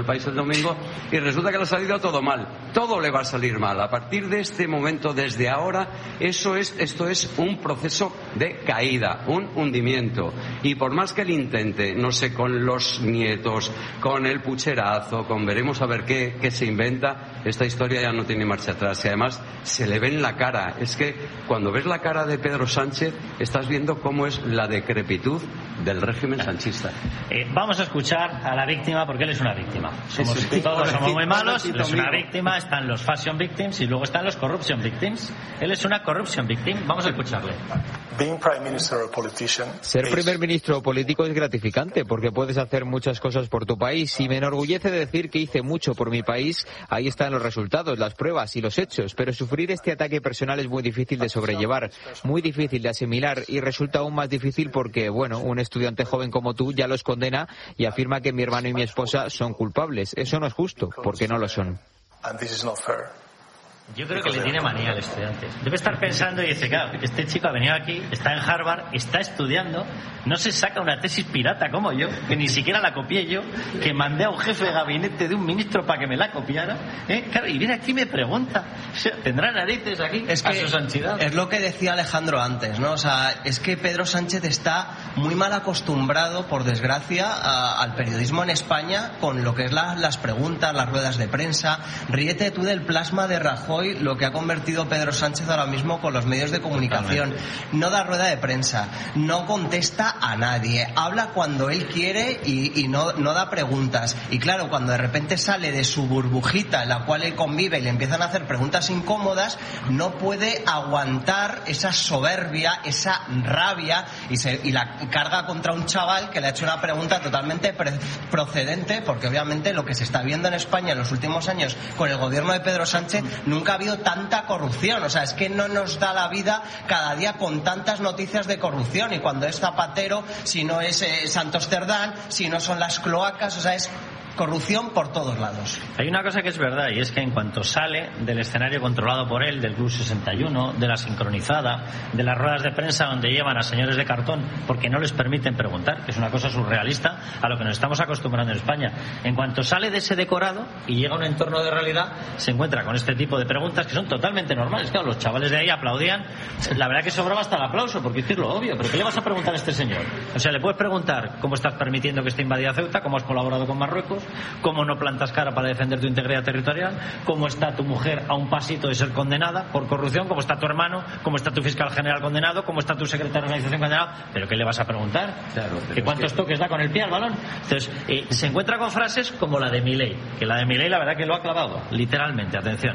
el país el domingo y resulta que le ha salido todo mal. Todo le va a salir mal. A partir de este momento, desde ahora, esto es un proceso de caída, un hundimiento. Y por más que él intente, no sé, con los nietos, con el pucherazo, con veremos a ver qué se inventa, esta historia ya no tiene marcha atrás. Y además se le ve en la cara. Es que cuando ves la cara de Pedro Sánchez, estás viendo cómo es la decrepitud del régimen sanchista. Vamos a escuchar a la víctima, porque él es una víctima. Todos somos muy malos, él es una víctima, están los fashion victims y luego están los corruption victims. Él es una corruption victim. Vamos a escucharle. Ser primer ministro o político es gratificante porque puedes hacer muchas cosas por tu país y me enorgullece decir que hice mucho por mi país. Ahí están los resultados, las pruebas y los hechos, pero sufrir este ataque personal es muy difícil de sobrellevar, muy difícil de asimilar y resulta aún más difícil porque, bueno, un estudiante joven como tú ya los condena y afirma que mi hermano y mi esposa son culpables. Eso no es justo, porque no lo son. Yo creo que le tiene manía al estudiante. Debe estar pensando y dice, claro, este chico ha venido aquí, está en Harvard, está estudiando, no se saca una tesis pirata como yo, que ni siquiera la copié yo, que mandé a un jefe de gabinete de un ministro para que me la copiara. Claro, y viene aquí y me pregunta, ¿tendrá narices aquí? Es que a su santidad. Es lo que decía Alejandro antes, ¿no? O sea, es que Pedro Sánchez está muy mal acostumbrado, por desgracia, al periodismo en España con lo que es las preguntas, las ruedas de prensa. Ríete tú del plasma de Rajoy, lo que ha convertido Pedro Sánchez ahora mismo con los medios de comunicación. No da rueda de prensa, no contesta a nadie, habla cuando él quiere y no da preguntas. Y claro, cuando de repente sale de su burbujita en la cual él convive y le empiezan a hacer preguntas incómodas, no puede aguantar esa soberbia, esa rabia y la carga contra un chaval que le ha hecho una pregunta totalmente procedente, porque obviamente lo que se está viendo en España en los últimos años con el gobierno de Pedro Sánchez, nunca ha habido tanta corrupción. O sea, es que no nos da la vida cada día con tantas noticias de corrupción, y cuando es Zapatero, si no es Santos Cerdán, si no son las cloacas, o sea, es corrupción por todos lados. Hay una cosa que es verdad, y es que en cuanto sale del escenario controlado por él, del Club 61, de la sincronizada, de las ruedas de prensa donde llevan a señores de cartón porque no les permiten preguntar, que es una cosa surrealista a lo que nos estamos acostumbrando en España, en cuanto sale de ese decorado y llega a un entorno de realidad, se encuentra con este tipo de preguntas que son totalmente normales. Claro, los chavales de ahí aplaudían, la verdad que sobraba hasta el aplauso, porque es lo obvio, pero ¿qué le vas a preguntar a este señor? O sea, le puedes preguntar cómo estás permitiendo que esté invadida Ceuta, cómo has colaborado con Marruecos, cómo no plantas cara para defender tu integridad territorial, cómo está tu mujer a un pasito de ser condenada por corrupción, cómo está tu hermano, cómo está tu fiscal general condenado, cómo está tu secretario de organización condenado. ¿Pero qué le vas a preguntar? Claro, ¿Que cuántos toques da con el pie al balón? Entonces, se encuentra con frases como la de Milei, que la de Milei la verdad que lo ha clavado, literalmente, atención.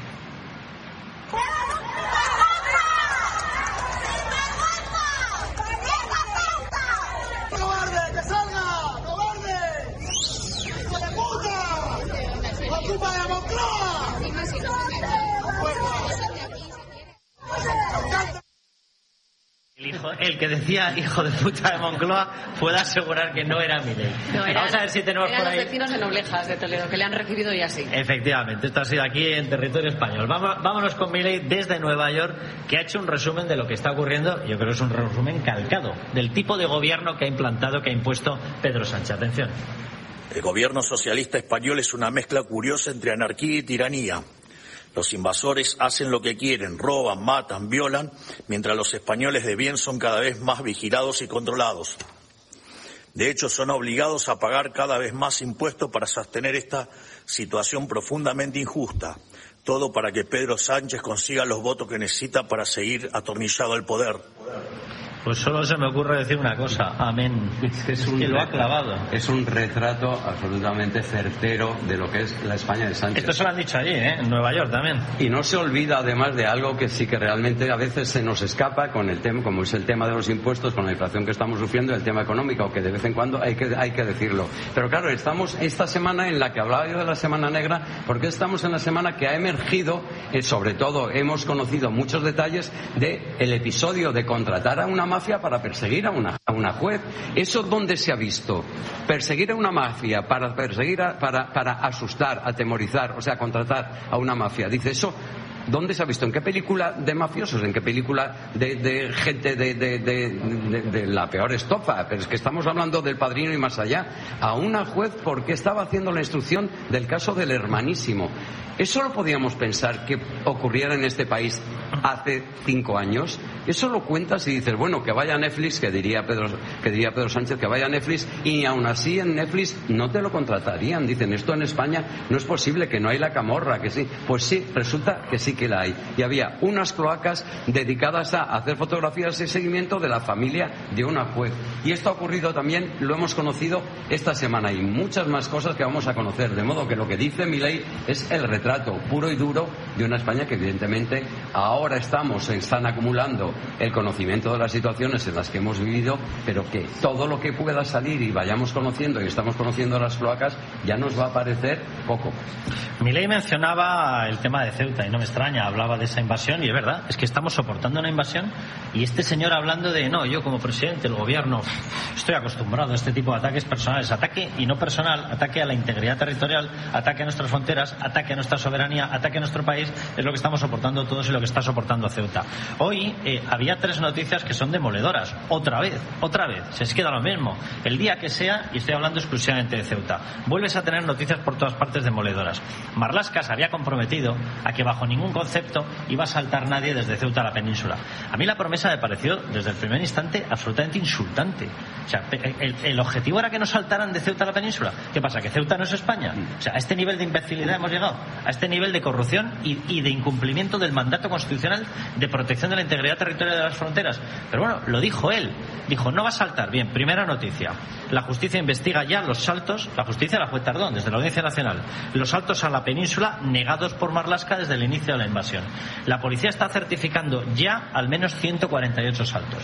El que decía hijo de puta de Moncloa puede asegurar que no era Milei. No, vamos a ver si tenemos por ahí los vecinos de Noblejas de Toledo que le han recibido y así. Efectivamente, esto ha sido aquí en territorio español. Vámonos con Milei desde Nueva York, que ha hecho un resumen de lo que está ocurriendo. Yo creo que es un resumen calcado del tipo de gobierno que ha implantado, que ha impuesto Pedro Sánchez. Atención. El gobierno socialista español es una mezcla curiosa entre anarquía y tiranía. Los invasores hacen lo que quieren, roban, matan, violan, mientras los españoles de bien son cada vez más vigilados y controlados. De hecho, son obligados a pagar cada vez más impuestos para sostener esta situación profundamente injusta. Todo para que Pedro Sánchez consiga los votos que necesita para seguir atornillado al poder. Pues solo se me ocurre decir una cosa, amén. Es que lo ha clavado. Es un retrato absolutamente certero de lo que es la España de Sánchez. Esto se lo han dicho allí, en Nueva York también. Y no se olvida además de algo que sí que realmente a veces se nos escapa con el tema, como es el tema de los impuestos, con la inflación que estamos sufriendo, el tema económico, que de vez en cuando hay que decirlo. Pero claro, estamos esta semana en la que hablaba yo de la Semana Negra, porque estamos en la semana que ha emergido, sobre todo hemos conocido muchos detalles del episodio de contratar a una mafia para perseguir a una juez. ¿Eso dónde se ha visto? Perseguir a una mafia para perseguir para asustar, atemorizar, o sea, contratar a una mafia. Dice eso. ¿Dónde se ha visto? ¿En qué película de mafiosos? ¿En qué película de gente de la peor estofa? Pero es que estamos hablando del Padrino y más allá. A una juez porque estaba haciendo la instrucción del caso del hermanísimo. ¿Eso lo podíamos pensar que ocurriera en este país hace 5 años? Eso lo cuentas y dices, bueno, que vaya a Netflix, que diría Pedro Sánchez, que vaya a Netflix, y aún así en Netflix no te lo contratarían. Dicen, esto en España no es posible, que no hay la camorra, que sí. Pues sí, resulta que sí que la hay. Y había unas cloacas dedicadas a hacer fotografías y seguimiento de la familia de una juez. Y esto ha ocurrido también, lo hemos conocido esta semana, y muchas más cosas que vamos a conocer. De modo que lo que dice Milei es el retrato puro y duro de una España que evidentemente ahora están acumulando el conocimiento de las situaciones en las que hemos vivido, pero que todo lo que pueda salir y vayamos conociendo y estamos conociendo las cloacas ya nos va a parecer poco. Milei mencionaba el tema de Ceuta y no me extraña, hablaba de esa invasión y es verdad, es que estamos soportando una invasión y este señor hablando de no, yo como presidente, el gobierno, estoy acostumbrado a este tipo de ataques personales, ataque y no personal, ataque a la integridad territorial, ataque a nuestras fronteras, ataque a nuestra soberanía, ataque a nuestro país, es lo que estamos soportando todos y lo que está soportando Ceuta. Hoy había 3 noticias que son demoledoras, otra vez, se os queda lo mismo, el día que sea, y estoy hablando exclusivamente de Ceuta, vuelves a tener noticias por todas partes demoledoras. Marlaska se había comprometido a que bajo ningún concepto iba a saltar nadie desde Ceuta a la península. A mí la promesa me pareció desde el primer instante absolutamente insultante. O sea, el objetivo era que no saltaran de Ceuta a la península. ¿Qué pasa? ¿Que Ceuta no es España? O sea, a este nivel de imbecilidad hemos llegado, a este nivel de corrupción y de incumplimiento del mandato constitucional de protección de la integridad territorial de las fronteras. Pero bueno, lo dijo él, dijo no va a saltar. Bien, primera noticia, la justicia investiga ya los saltos, la justicia la juez Tardón desde la Audiencia Nacional, los saltos a la península negados por Marlaska desde el inicio de la invasión. La policía está certificando ya al menos 148 saltos.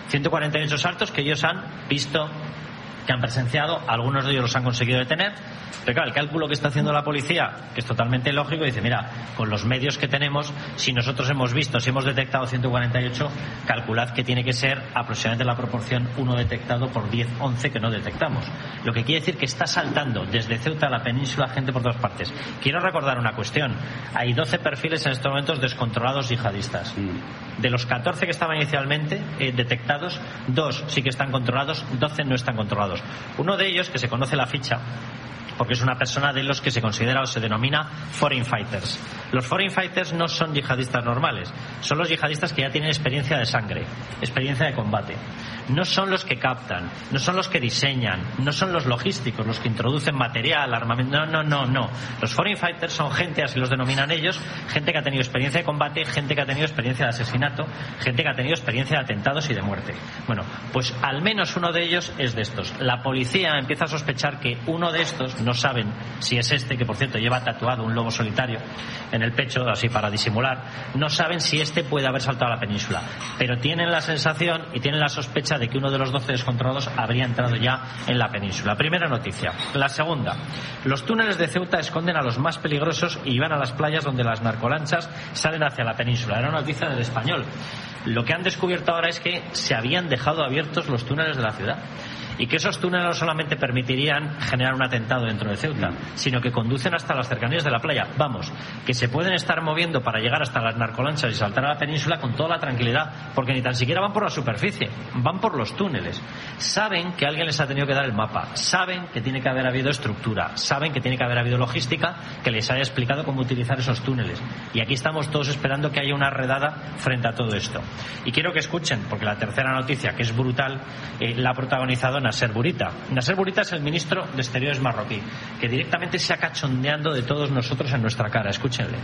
148 saltos que ellos han visto, que han presenciado, algunos de ellos los han conseguido detener, pero claro, el cálculo que está haciendo la policía, que es totalmente lógico, dice, mira, con los medios que tenemos, si nosotros hemos visto, si hemos detectado 148, calculad que tiene que ser aproximadamente la proporción 1 detectado por 10, 11 que no detectamos. Lo que quiere decir que está saltando desde Ceuta a la península gente por todas partes. Quiero recordar una cuestión, hay 12 perfiles en estos momentos descontrolados yihadistas. De los 14 que estaban inicialmente detectados, 2 sí que están controlados, 12 no están controlados. Uno de ellos, que se conoce la ficha, porque es una persona de los que se considera o se denomina foreign fighters. Los foreign fighters no son yihadistas normales, son los yihadistas que ya tienen experiencia de sangre, experiencia de combate. No son los que captan, no son los que diseñan, no son los logísticos, los que introducen material, armamento, no. Los foreign fighters son gente, así los denominan ellos, gente que ha tenido experiencia de combate, gente que ha tenido experiencia de asesinato, gente que ha tenido experiencia de atentados y de muerte. Bueno, pues al menos uno de ellos es de estos. La policía empieza a sospechar que uno de estos, no saben si es este, que por cierto lleva tatuado un lobo solitario en el pecho, así para disimular, no saben si este puede haber saltado a la península, pero tienen la sensación y tienen la sospecha de que uno de los 12 descontrolados habría entrado ya en la península. Primera noticia. La segunda, los túneles de Ceuta esconden a los más peligrosos y van a las playas donde las narcolanchas salen hacia la península. Era una noticia del Español. Lo que han descubierto ahora es que se habían dejado abiertos los túneles de la ciudad y que esos túneles no solamente permitirían generar un atentado dentro de Ceuta, sino que conducen hasta las cercanías de la playa. Vamos, que se pueden estar moviendo para llegar hasta las narcolanchas y saltar a la península con toda la tranquilidad, porque ni tan siquiera van por la superficie, van por los túneles. Saben que alguien les ha tenido que dar el mapa, saben que tiene que haber habido estructura, saben que tiene que haber habido logística que les haya explicado cómo utilizar esos túneles. Y aquí estamos todos esperando que haya una redada frente a todo esto. Y quiero que escuchen, porque la tercera noticia, que es brutal, la ha protagonizado Nasser Bourita. Nasser Bourita es el ministro de Exteriores marroquí, que directamente se ha cachondeando de todos nosotros en nuestra cara. Escúchenle.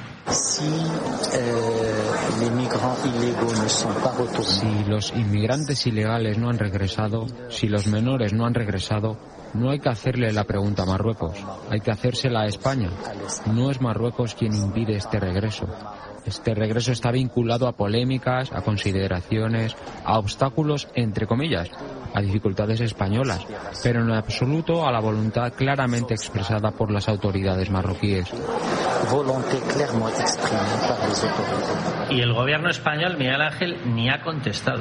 Si los inmigrantes ilegales no han regresado, si los menores no han regresado, no hay que hacerle la pregunta a Marruecos, hay que hacérsela a España. No es Marruecos quien impide este regreso. Este regreso está vinculado a polémicas, a consideraciones, a obstáculos, entre comillas, a dificultades españolas, pero en absoluto a la voluntad claramente expresada por las autoridades marroquíes. Y el gobierno español, Miguel Ángel, ni ha contestado.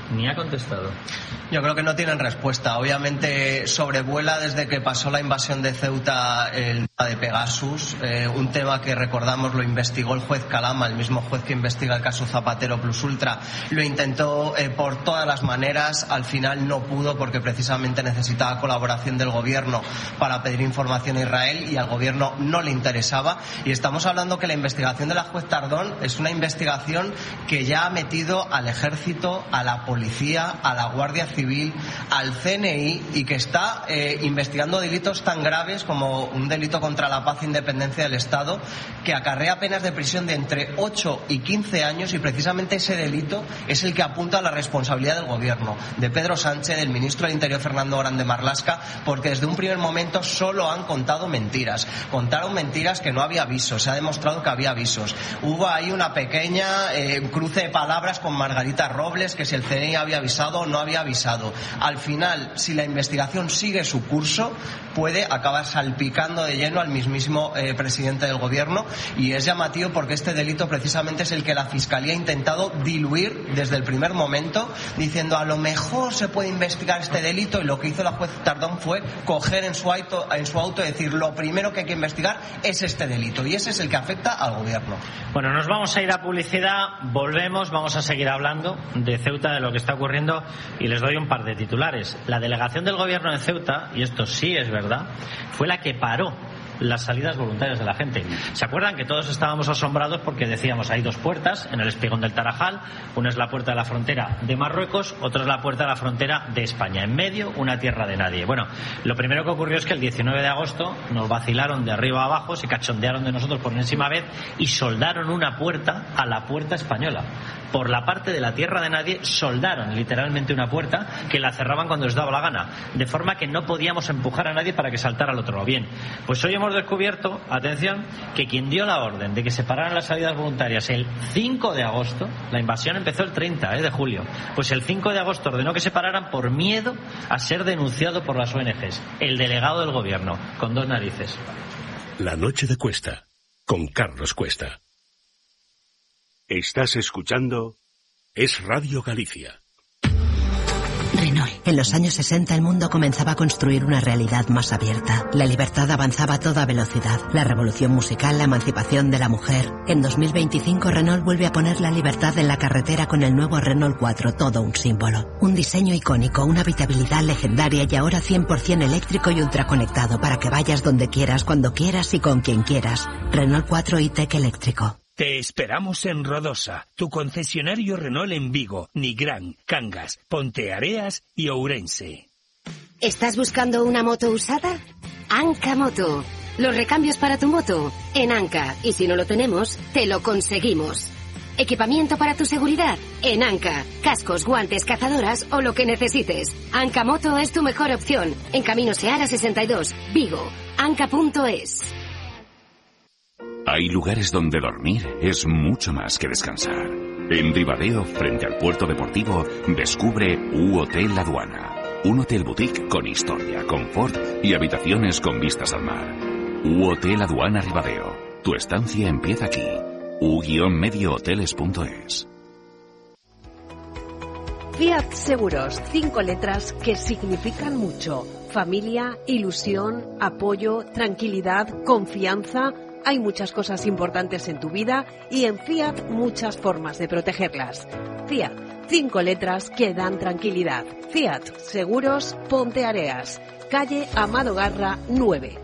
Ni ha contestado. Yo creo que no tienen respuesta. Obviamente sobrevuela desde que pasó la invasión de Ceuta el tema de Pegasus, un tema que recordamos lo investigó el juez Calama, el mismo juez que investiga el caso Zapatero Plus Ultra. Lo intentó por todas las maneras, al final no pudo porque precisamente necesitaba colaboración del gobierno para pedir información a Israel y al gobierno no le interesaba. Y estamos hablando que la investigación de la juez Tardón es una investigación que ya ha metido al ejército, a la policía, a la Guardia Civil, al CNI, y que está investigando delitos tan graves como un delito contra la paz e independencia del Estado, que acarrea penas de prisión de entre 8 y 15 años, y precisamente ese delito es el que apunta a la responsabilidad del gobierno, de Pedro Sánchez, del ministro del Interior Fernando Grande Marlaska, porque desde un primer momento solo han contado mentiras. Contaron mentiras que no había avisos, se ha demostrado que había avisos. Hubo ahí una pequeña cruce de palabras con Margarita Robles, que si el CNI había avisado o no había avisado. Al final, si la investigación sigue su curso, puede acabar salpicando de lleno al mismísimo presidente del gobierno, y es llamativo porque este delito precisamente es el que la Fiscalía ha intentado diluir desde el primer momento, diciendo a lo mejor se puede investigar este delito, y lo que hizo la juez Tardón fue coger en su auto y decir lo primero que hay que investigar es este delito, y ese es el que afecta al gobierno. Bueno, nos vamos a ir a publicidad, volvemos, vamos a seguir hablando de Ceuta, de lo que está ocurriendo, y les doy un par de titulares. La delegación del gobierno en Ceuta, y esto sí es verdad, fue la que paró las salidas voluntarias de la gente. ¿Se acuerdan que todos estábamos asombrados porque decíamos hay dos puertas en el Espigón del Tarajal? Una es la puerta de la frontera de Marruecos, otra es la puerta de la frontera de España. En medio, una tierra de nadie. Bueno, lo primero que ocurrió es que el 19 de agosto nos vacilaron de arriba a abajo, se cachondearon de nosotros por enésima vez y soldaron una puerta a la puerta española. Por la parte de la tierra de nadie soldaron literalmente una puerta que la cerraban cuando les daba la gana, de forma que no podíamos empujar a nadie para que saltara al otro lado. Bien, pues hoy hemos descubierto, atención, que quien dio la orden de que se pararan las salidas voluntarias el 5 de agosto, la invasión empezó el 30 de julio, pues el 5 de agosto ordenó que se pararan por miedo a ser denunciado por las ONGs, el delegado del gobierno, con dos narices. La noche de Cuesta, con Carlos Cuesta. Estás escuchando Es Radio Galicia. Renault. En los años 60 el mundo comenzaba a construir una realidad más abierta. La libertad avanzaba a toda velocidad. La revolución musical, la emancipación de la mujer. En 2025 Renault vuelve a poner la libertad en la carretera con el nuevo Renault 4, todo un símbolo. Un diseño icónico, una habitabilidad legendaria y ahora 100% eléctrico y ultraconectado para que vayas donde quieras, cuando quieras y con quien quieras. Renault 4 e-Tech eléctrico. Te esperamos en Rodosa, tu concesionario Renault en Vigo, Nigrán, Cangas, Ponteareas y Ourense. ¿Estás buscando una moto usada? Anca Moto. Los recambios para tu moto en Anca. Y si no lo tenemos, te lo conseguimos. Equipamiento para tu seguridad en Anca. Cascos, guantes, cazadoras o lo que necesites. Anca Moto es tu mejor opción. En Camino Seara 62, Vigo. Anca.es. Hay lugares donde dormir es mucho más que descansar. En Ribadeo, frente al puerto deportivo, descubre U-Hotel Aduana. Un hotel boutique con historia, confort y habitaciones con vistas al mar. U-Hotel Aduana Ribadeo. Tu estancia empieza aquí. U-mediohoteles.es. Fiat Seguros, 5 letras que significan mucho. Familia, ilusión, apoyo, tranquilidad, confianza. Hay muchas cosas importantes en tu vida y en Fiat muchas formas de protegerlas. Fiat, 5 letras que dan tranquilidad. Fiat Seguros Ponteareas, calle Amado Garra 9.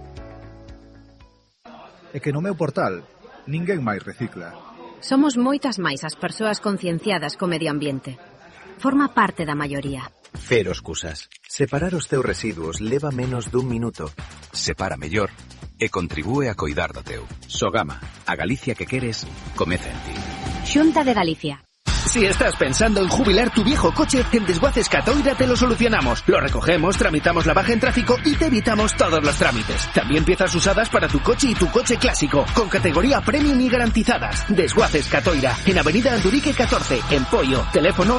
É que no meu portal ninguén máis recicla. Somos moitas máis as persoas concienciadas co medio ambiente. Forma parte da maioría. Cero excusas. Separar os teus residuos leva menos dun minuto. Separa mellor e contribúe a coidar do teu. Sogama, a Galicia que queres, comeza en ti. Xunta de Galicia. Si estás pensando en jubilar tu viejo coche, en Desguaces Catoira te lo solucionamos. Lo recogemos, tramitamos la baja en tráfico y te evitamos todos los trámites. También piezas usadas para tu coche y tu coche clásico, con categoría premium y garantizadas. Desguaces Catoira, en Avenida Andurique 14, en Poio. Teléfono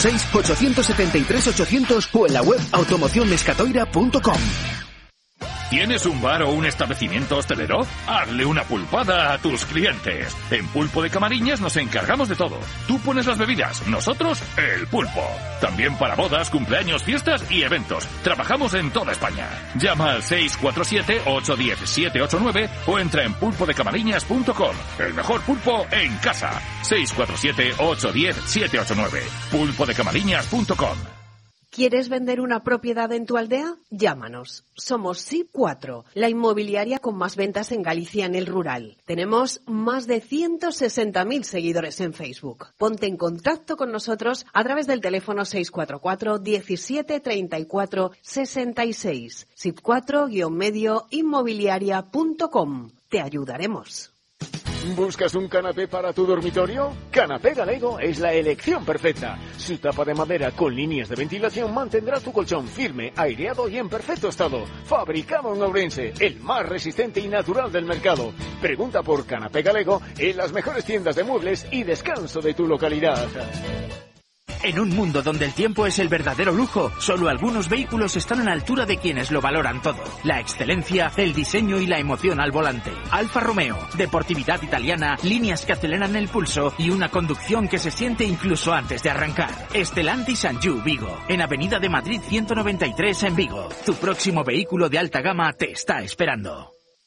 986-873-800 o en la web automocionescatoira.com. ¿Tienes un bar o un establecimiento hostelero? Hazle una pulpada a tus clientes. En Pulpo de Camariñas nos encargamos de todo. Tú pones las bebidas, nosotros el pulpo. También para bodas, cumpleaños, fiestas y eventos. Trabajamos en toda España. Llama al 647-810-789 o entra en pulpodecamariñas.com. El mejor pulpo en casa. 647-810-789. pulpodecamariñas.com. ¿Quieres vender una propiedad en tu aldea? Llámanos. Somos SIP4, la inmobiliaria con más ventas en Galicia en el rural. Tenemos más de 160.000 seguidores en Facebook. Ponte en contacto con nosotros a través del teléfono 644 17 34 66. SIP4-medio inmobiliaria.com. Te ayudaremos. ¿Buscas un canapé para tu dormitorio? Canapé Galego es la elección perfecta. Su tapa de madera con líneas de ventilación mantendrá tu colchón firme, aireado y en perfecto estado. Fabricado en Ourense, el más resistente y natural del mercado. Pregunta por Canapé Galego en las mejores tiendas de muebles y descanso de tu localidad. En un mundo donde el tiempo es el verdadero lujo, solo algunos vehículos están a la altura de quienes lo valoran todo. La excelencia, el diseño y la emoción al volante. Alfa Romeo, deportividad italiana, líneas que aceleran el pulso y una conducción que se siente incluso antes de arrancar. Stellantis Sanju Vigo, en Avenida de Madrid 193 en Vigo. Tu próximo vehículo de alta gama te está esperando.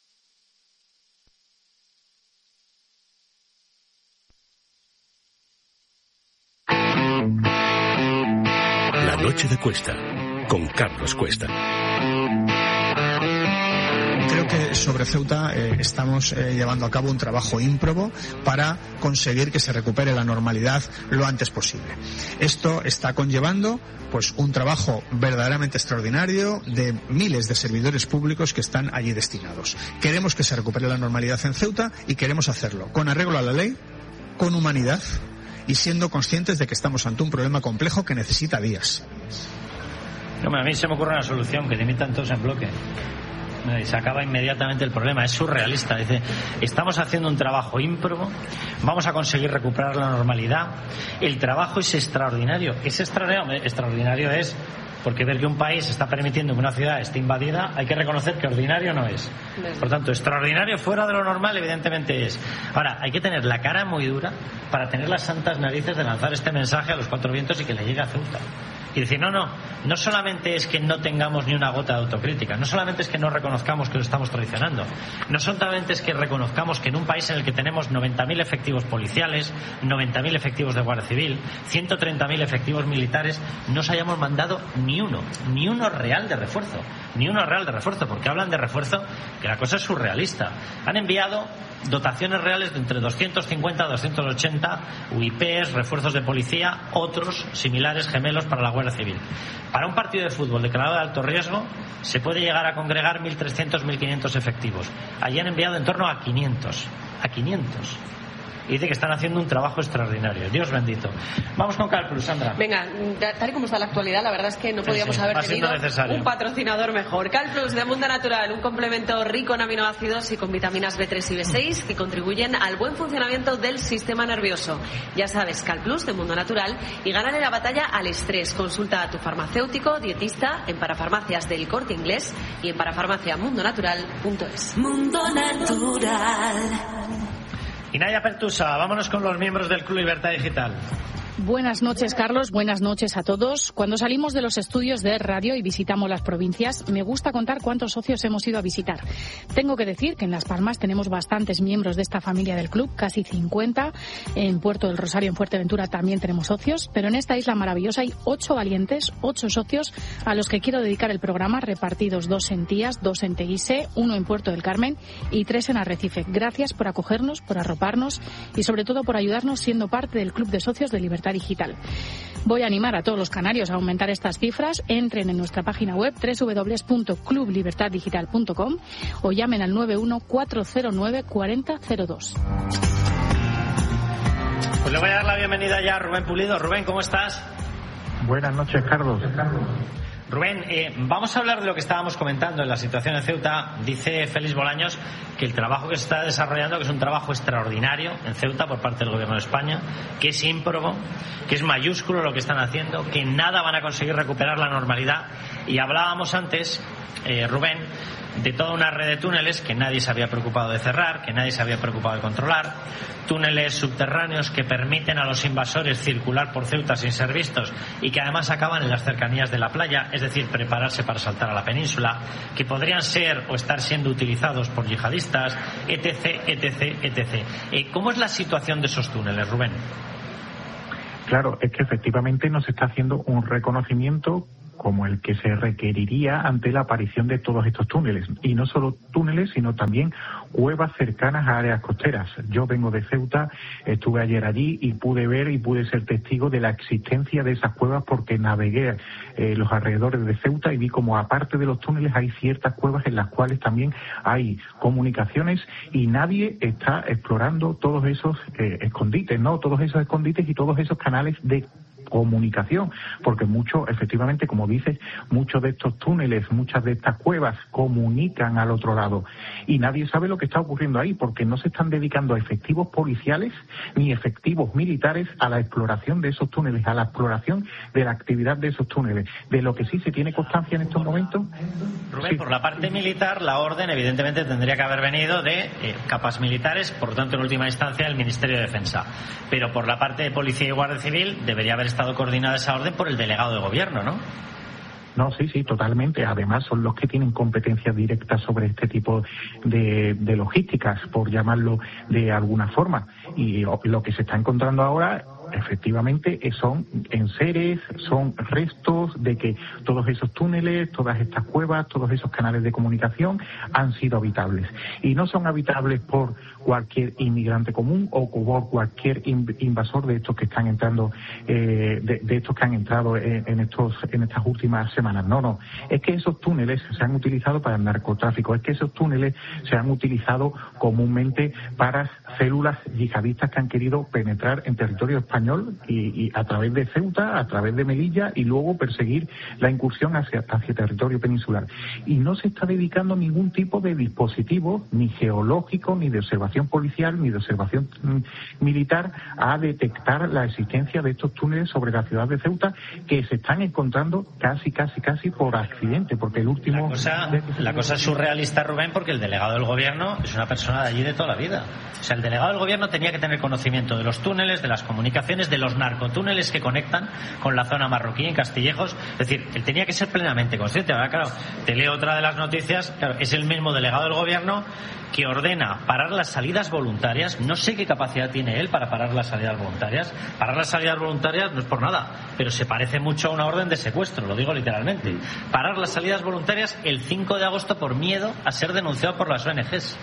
La noche de Cuesta, con Carlos Cuesta. Creo que sobre Ceuta estamos llevando a cabo un trabajo ímprobo para conseguir que se recupere la normalidad lo antes posible. Esto está conllevando pues un trabajo verdaderamente extraordinario de miles de servidores públicos que están allí destinados. Queremos que se recupere la normalidad en Ceuta y queremos hacerlo con arreglo a la ley, con humanidad y siendo conscientes de que estamos ante un problema complejo que necesita días. A mí se me ocurre una solución, que dimitan todos en bloque. Y se acaba inmediatamente el problema. Es surrealista. Dice, estamos haciendo un trabajo ímprobo, vamos a conseguir recuperar la normalidad. El trabajo es extraordinario. Es extraordinario. Extraordinario es porque ver que un país está permitiendo que una ciudad esté invadida, hay que reconocer que ordinario no es. Por tanto, extraordinario fuera de lo normal evidentemente es. Ahora, hay que tener la cara muy dura para tener las santas narices de lanzar este mensaje a los cuatro vientos y que le llegue a Ceuta. Y decir, no solamente es que no tengamos ni una gota de autocrítica, no solamente es que no reconozcamos que lo estamos traicionando, no solamente es que reconozcamos que en un país en el que tenemos 90.000 efectivos policiales, 90.000 efectivos de Guardia Civil, 130.000 efectivos militares, no os hayamos mandado ni uno real de refuerzo, porque hablan de refuerzo, que la cosa es surrealista. Han enviado dotaciones reales de entre 250 a 280 UIPs, refuerzos de policía, otros similares gemelos para la Guardia Civil. Para un partido de fútbol declarado de alto riesgo se puede llegar a congregar 1.300, 1.500 efectivos. Allí han enviado en torno a 500. Y dice que están haciendo un trabajo extraordinario. Dios bendito. Vamos con CalPlus, Sandra. Venga, tal y como está la actualidad, la verdad es que no podíamos haber tenido un patrocinador mejor. CalPlus de Mundo Natural, un complemento rico en aminoácidos y con vitaminas B3 y B6 que contribuyen al buen funcionamiento del sistema nervioso. Ya sabes, CalPlus de Mundo Natural, y gánale la batalla al estrés. Consulta a tu farmacéutico, dietista en Parafarmacias del Corte Inglés y en parafarmaciamundonatural.es. Mundo Natural. Y Nadia Pertusa, vámonos con los miembros del Club Libertad Digital. Buenas noches, Carlos. Buenas noches a todos. Cuando salimos de los estudios de radio y visitamos las provincias, me gusta contar cuántos socios hemos ido a visitar. Tengo que decir que en Las Palmas tenemos bastantes miembros de esta familia del club, casi 50. En Puerto del Rosario, en Fuerteventura, también tenemos socios. Pero en esta isla maravillosa hay 8 valientes, 8 socios a los que quiero dedicar el programa, repartidos 2 en Tías, 2 en Teguise, 1 en Puerto del Carmen y 3 en Arrecife. Gracias por acogernos, por arroparnos y sobre todo por ayudarnos siendo parte del Club de Socios de Libertad Digital. Voy a animar a todos los canarios a aumentar estas cifras. Entren en nuestra página web www.clublibertaddigital.com o llamen al 91-409-4002. Pues le voy a dar la bienvenida ya a Rubén Pulido. Rubén, ¿cómo estás? Buenas noches, Carlos. Rubén, vamos a hablar de lo que estábamos comentando en la situación en Ceuta. Dice Félix Bolaños que el trabajo que se está desarrollando, que es un trabajo extraordinario en Ceuta por parte del Gobierno de España, que es ímprobo, que es mayúsculo lo que están haciendo, que nada van a conseguir recuperar la normalidad. Y hablábamos antes, Rubén, de toda una red de túneles que nadie se había preocupado de cerrar, que nadie se había preocupado de controlar, túneles subterráneos que permiten a los invasores circular por Ceuta sin ser vistos y que además acaban en las cercanías de la playa, es decir, prepararse para saltar a la península, que podrían ser o estar siendo utilizados por yihadistas, etc, etc, etc. ¿Cómo es la situación de esos túneles, Rubén? Claro, es que efectivamente nos está haciendo un reconocimiento como el que se requeriría ante la aparición de todos estos túneles. Y no solo túneles, sino también cuevas cercanas a áreas costeras. Yo vengo de Ceuta, estuve ayer allí y pude ver y pude ser testigo de la existencia de esas cuevas porque navegué los alrededores de Ceuta y vi como aparte de los túneles hay ciertas cuevas en las cuales también hay comunicaciones y nadie está explorando todos esos escondites, ¿no? Todos esos escondites y todos esos canales de comunicación, porque efectivamente, como dices, muchos de estos túneles, muchas de estas cuevas comunican al otro lado y nadie sabe lo que está ocurriendo ahí porque no se están dedicando efectivos policiales ni efectivos militares a la exploración de esos túneles, a la exploración de la actividad de esos túneles. De lo que sí se tiene constancia en estos momentos. Rubén, sí. Por la parte militar, la orden evidentemente tendría que haber venido de capas militares, por lo tanto en última instancia el Ministerio de Defensa, pero por la parte de Policía y Guardia Civil debería haber estado coordinada esa orden por el delegado de gobierno, ¿no? No, sí, totalmente. Además, son los que tienen competencias directas sobre este tipo de logísticas, por llamarlo de alguna forma. Y lo que se está encontrando ahora, efectivamente, son enseres, son restos de que todos esos túneles, todas estas cuevas, todos esos canales de comunicación han sido habitables. Y no son habitables por cualquier inmigrante común o por cualquier invasor de estos que están entrando, de estos que han entrado en estas últimas semanas. No. Es que esos túneles se han utilizado para el narcotráfico, es que esos túneles se han utilizado comúnmente para células yihadistas que han querido penetrar en territorio español y a través de Ceuta, a través de Melilla y luego perseguir la incursión hacia territorio peninsular. Y no se está dedicando ningún tipo de dispositivo, ni geológico, ni de observación policial, ni de observación militar, a detectar la existencia de estos túneles sobre la ciudad de Ceuta que se están encontrando casi por accidente, porque el último... La cosa es surrealista, Rubén, porque el delegado del gobierno es una persona de allí de toda la vida. O sea, el delegado del gobierno tenía que tener conocimiento de los túneles, de las comunicaciones, de los narcotúneles que conectan con la zona marroquí en Castillejos. Es decir, él tenía que ser plenamente consciente. Ahora, claro, te leo otra de las noticias, claro, es el mismo delegado del gobierno que ordena parar las salidas voluntarias. No sé qué capacidad tiene él para parar las salidas voluntarias. Parar las salidas voluntarias no es por nada, pero se parece mucho a una orden de secuestro, lo digo literalmente. Parar las salidas voluntarias el 5 de agosto por miedo a ser denunciado por las ONGs.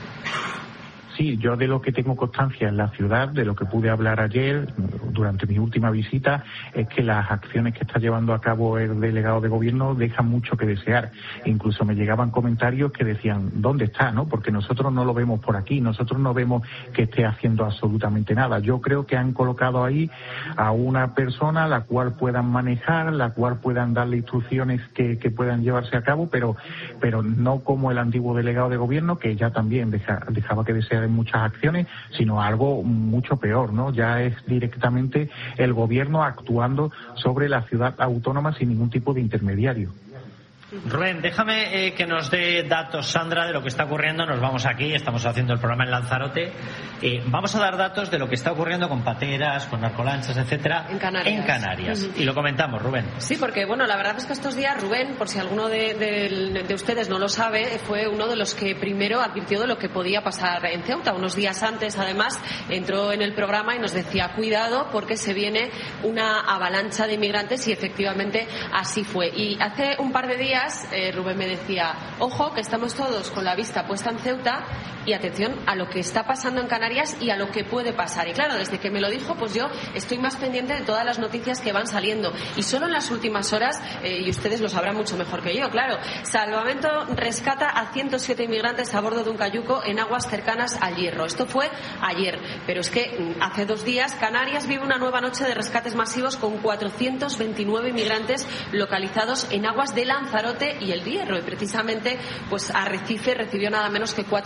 Sí, yo de lo que tengo constancia en la ciudad, de lo que pude hablar ayer durante mi última visita, es que las acciones que está llevando a cabo el delegado de gobierno dejan mucho que desear. Incluso me llegaban comentarios que decían, ¿dónde está? ¿No? Porque nosotros no lo vemos por aquí, nosotros no vemos que esté haciendo absolutamente nada. Yo creo que han colocado ahí a una persona la cual puedan manejar, la cual puedan darle instrucciones que puedan llevarse a cabo, pero no como el antiguo delegado de gobierno, que ya también dejaba que desear en muchas acciones, sino algo mucho peor, ¿no? Ya es directamente el gobierno actuando sobre la ciudad autónoma sin ningún tipo de intermediario. Rubén, déjame que nos dé datos, Sandra, de lo que está ocurriendo. Nos vamos aquí, estamos haciendo el programa en Lanzarote. Vamos a dar datos de lo que está ocurriendo con pateras, con narcolanchas, etcétera, en Canarias. Y lo comentamos, Rubén. Sí, porque bueno, la verdad es que estos días Rubén, por si alguno de ustedes no lo sabe, fue uno de los que primero advirtió de lo que podía pasar en Ceuta. Unos días antes, además, entró en el programa y nos decía, cuidado, porque se viene una avalancha de inmigrantes, y efectivamente así fue. Y hace un par de días Rubén me decía, ojo, que estamos todos con la vista puesta en Ceuta y atención a lo que está pasando en Canarias y a lo que puede pasar. Y claro, desde que me lo dijo, pues yo estoy más pendiente de todas las noticias que van saliendo. Y solo en las últimas horas, y ustedes lo sabrán mucho mejor que yo, claro, Salvamento rescata a 107 inmigrantes a bordo de un cayuco en aguas cercanas al Hierro. Esto fue ayer, pero es que hace 2 días Canarias vive una nueva noche de rescates masivos con 429 inmigrantes localizados en aguas de Lanzarote y el Hierro, y precisamente pues Arrecife recibió nada menos que 4 pateras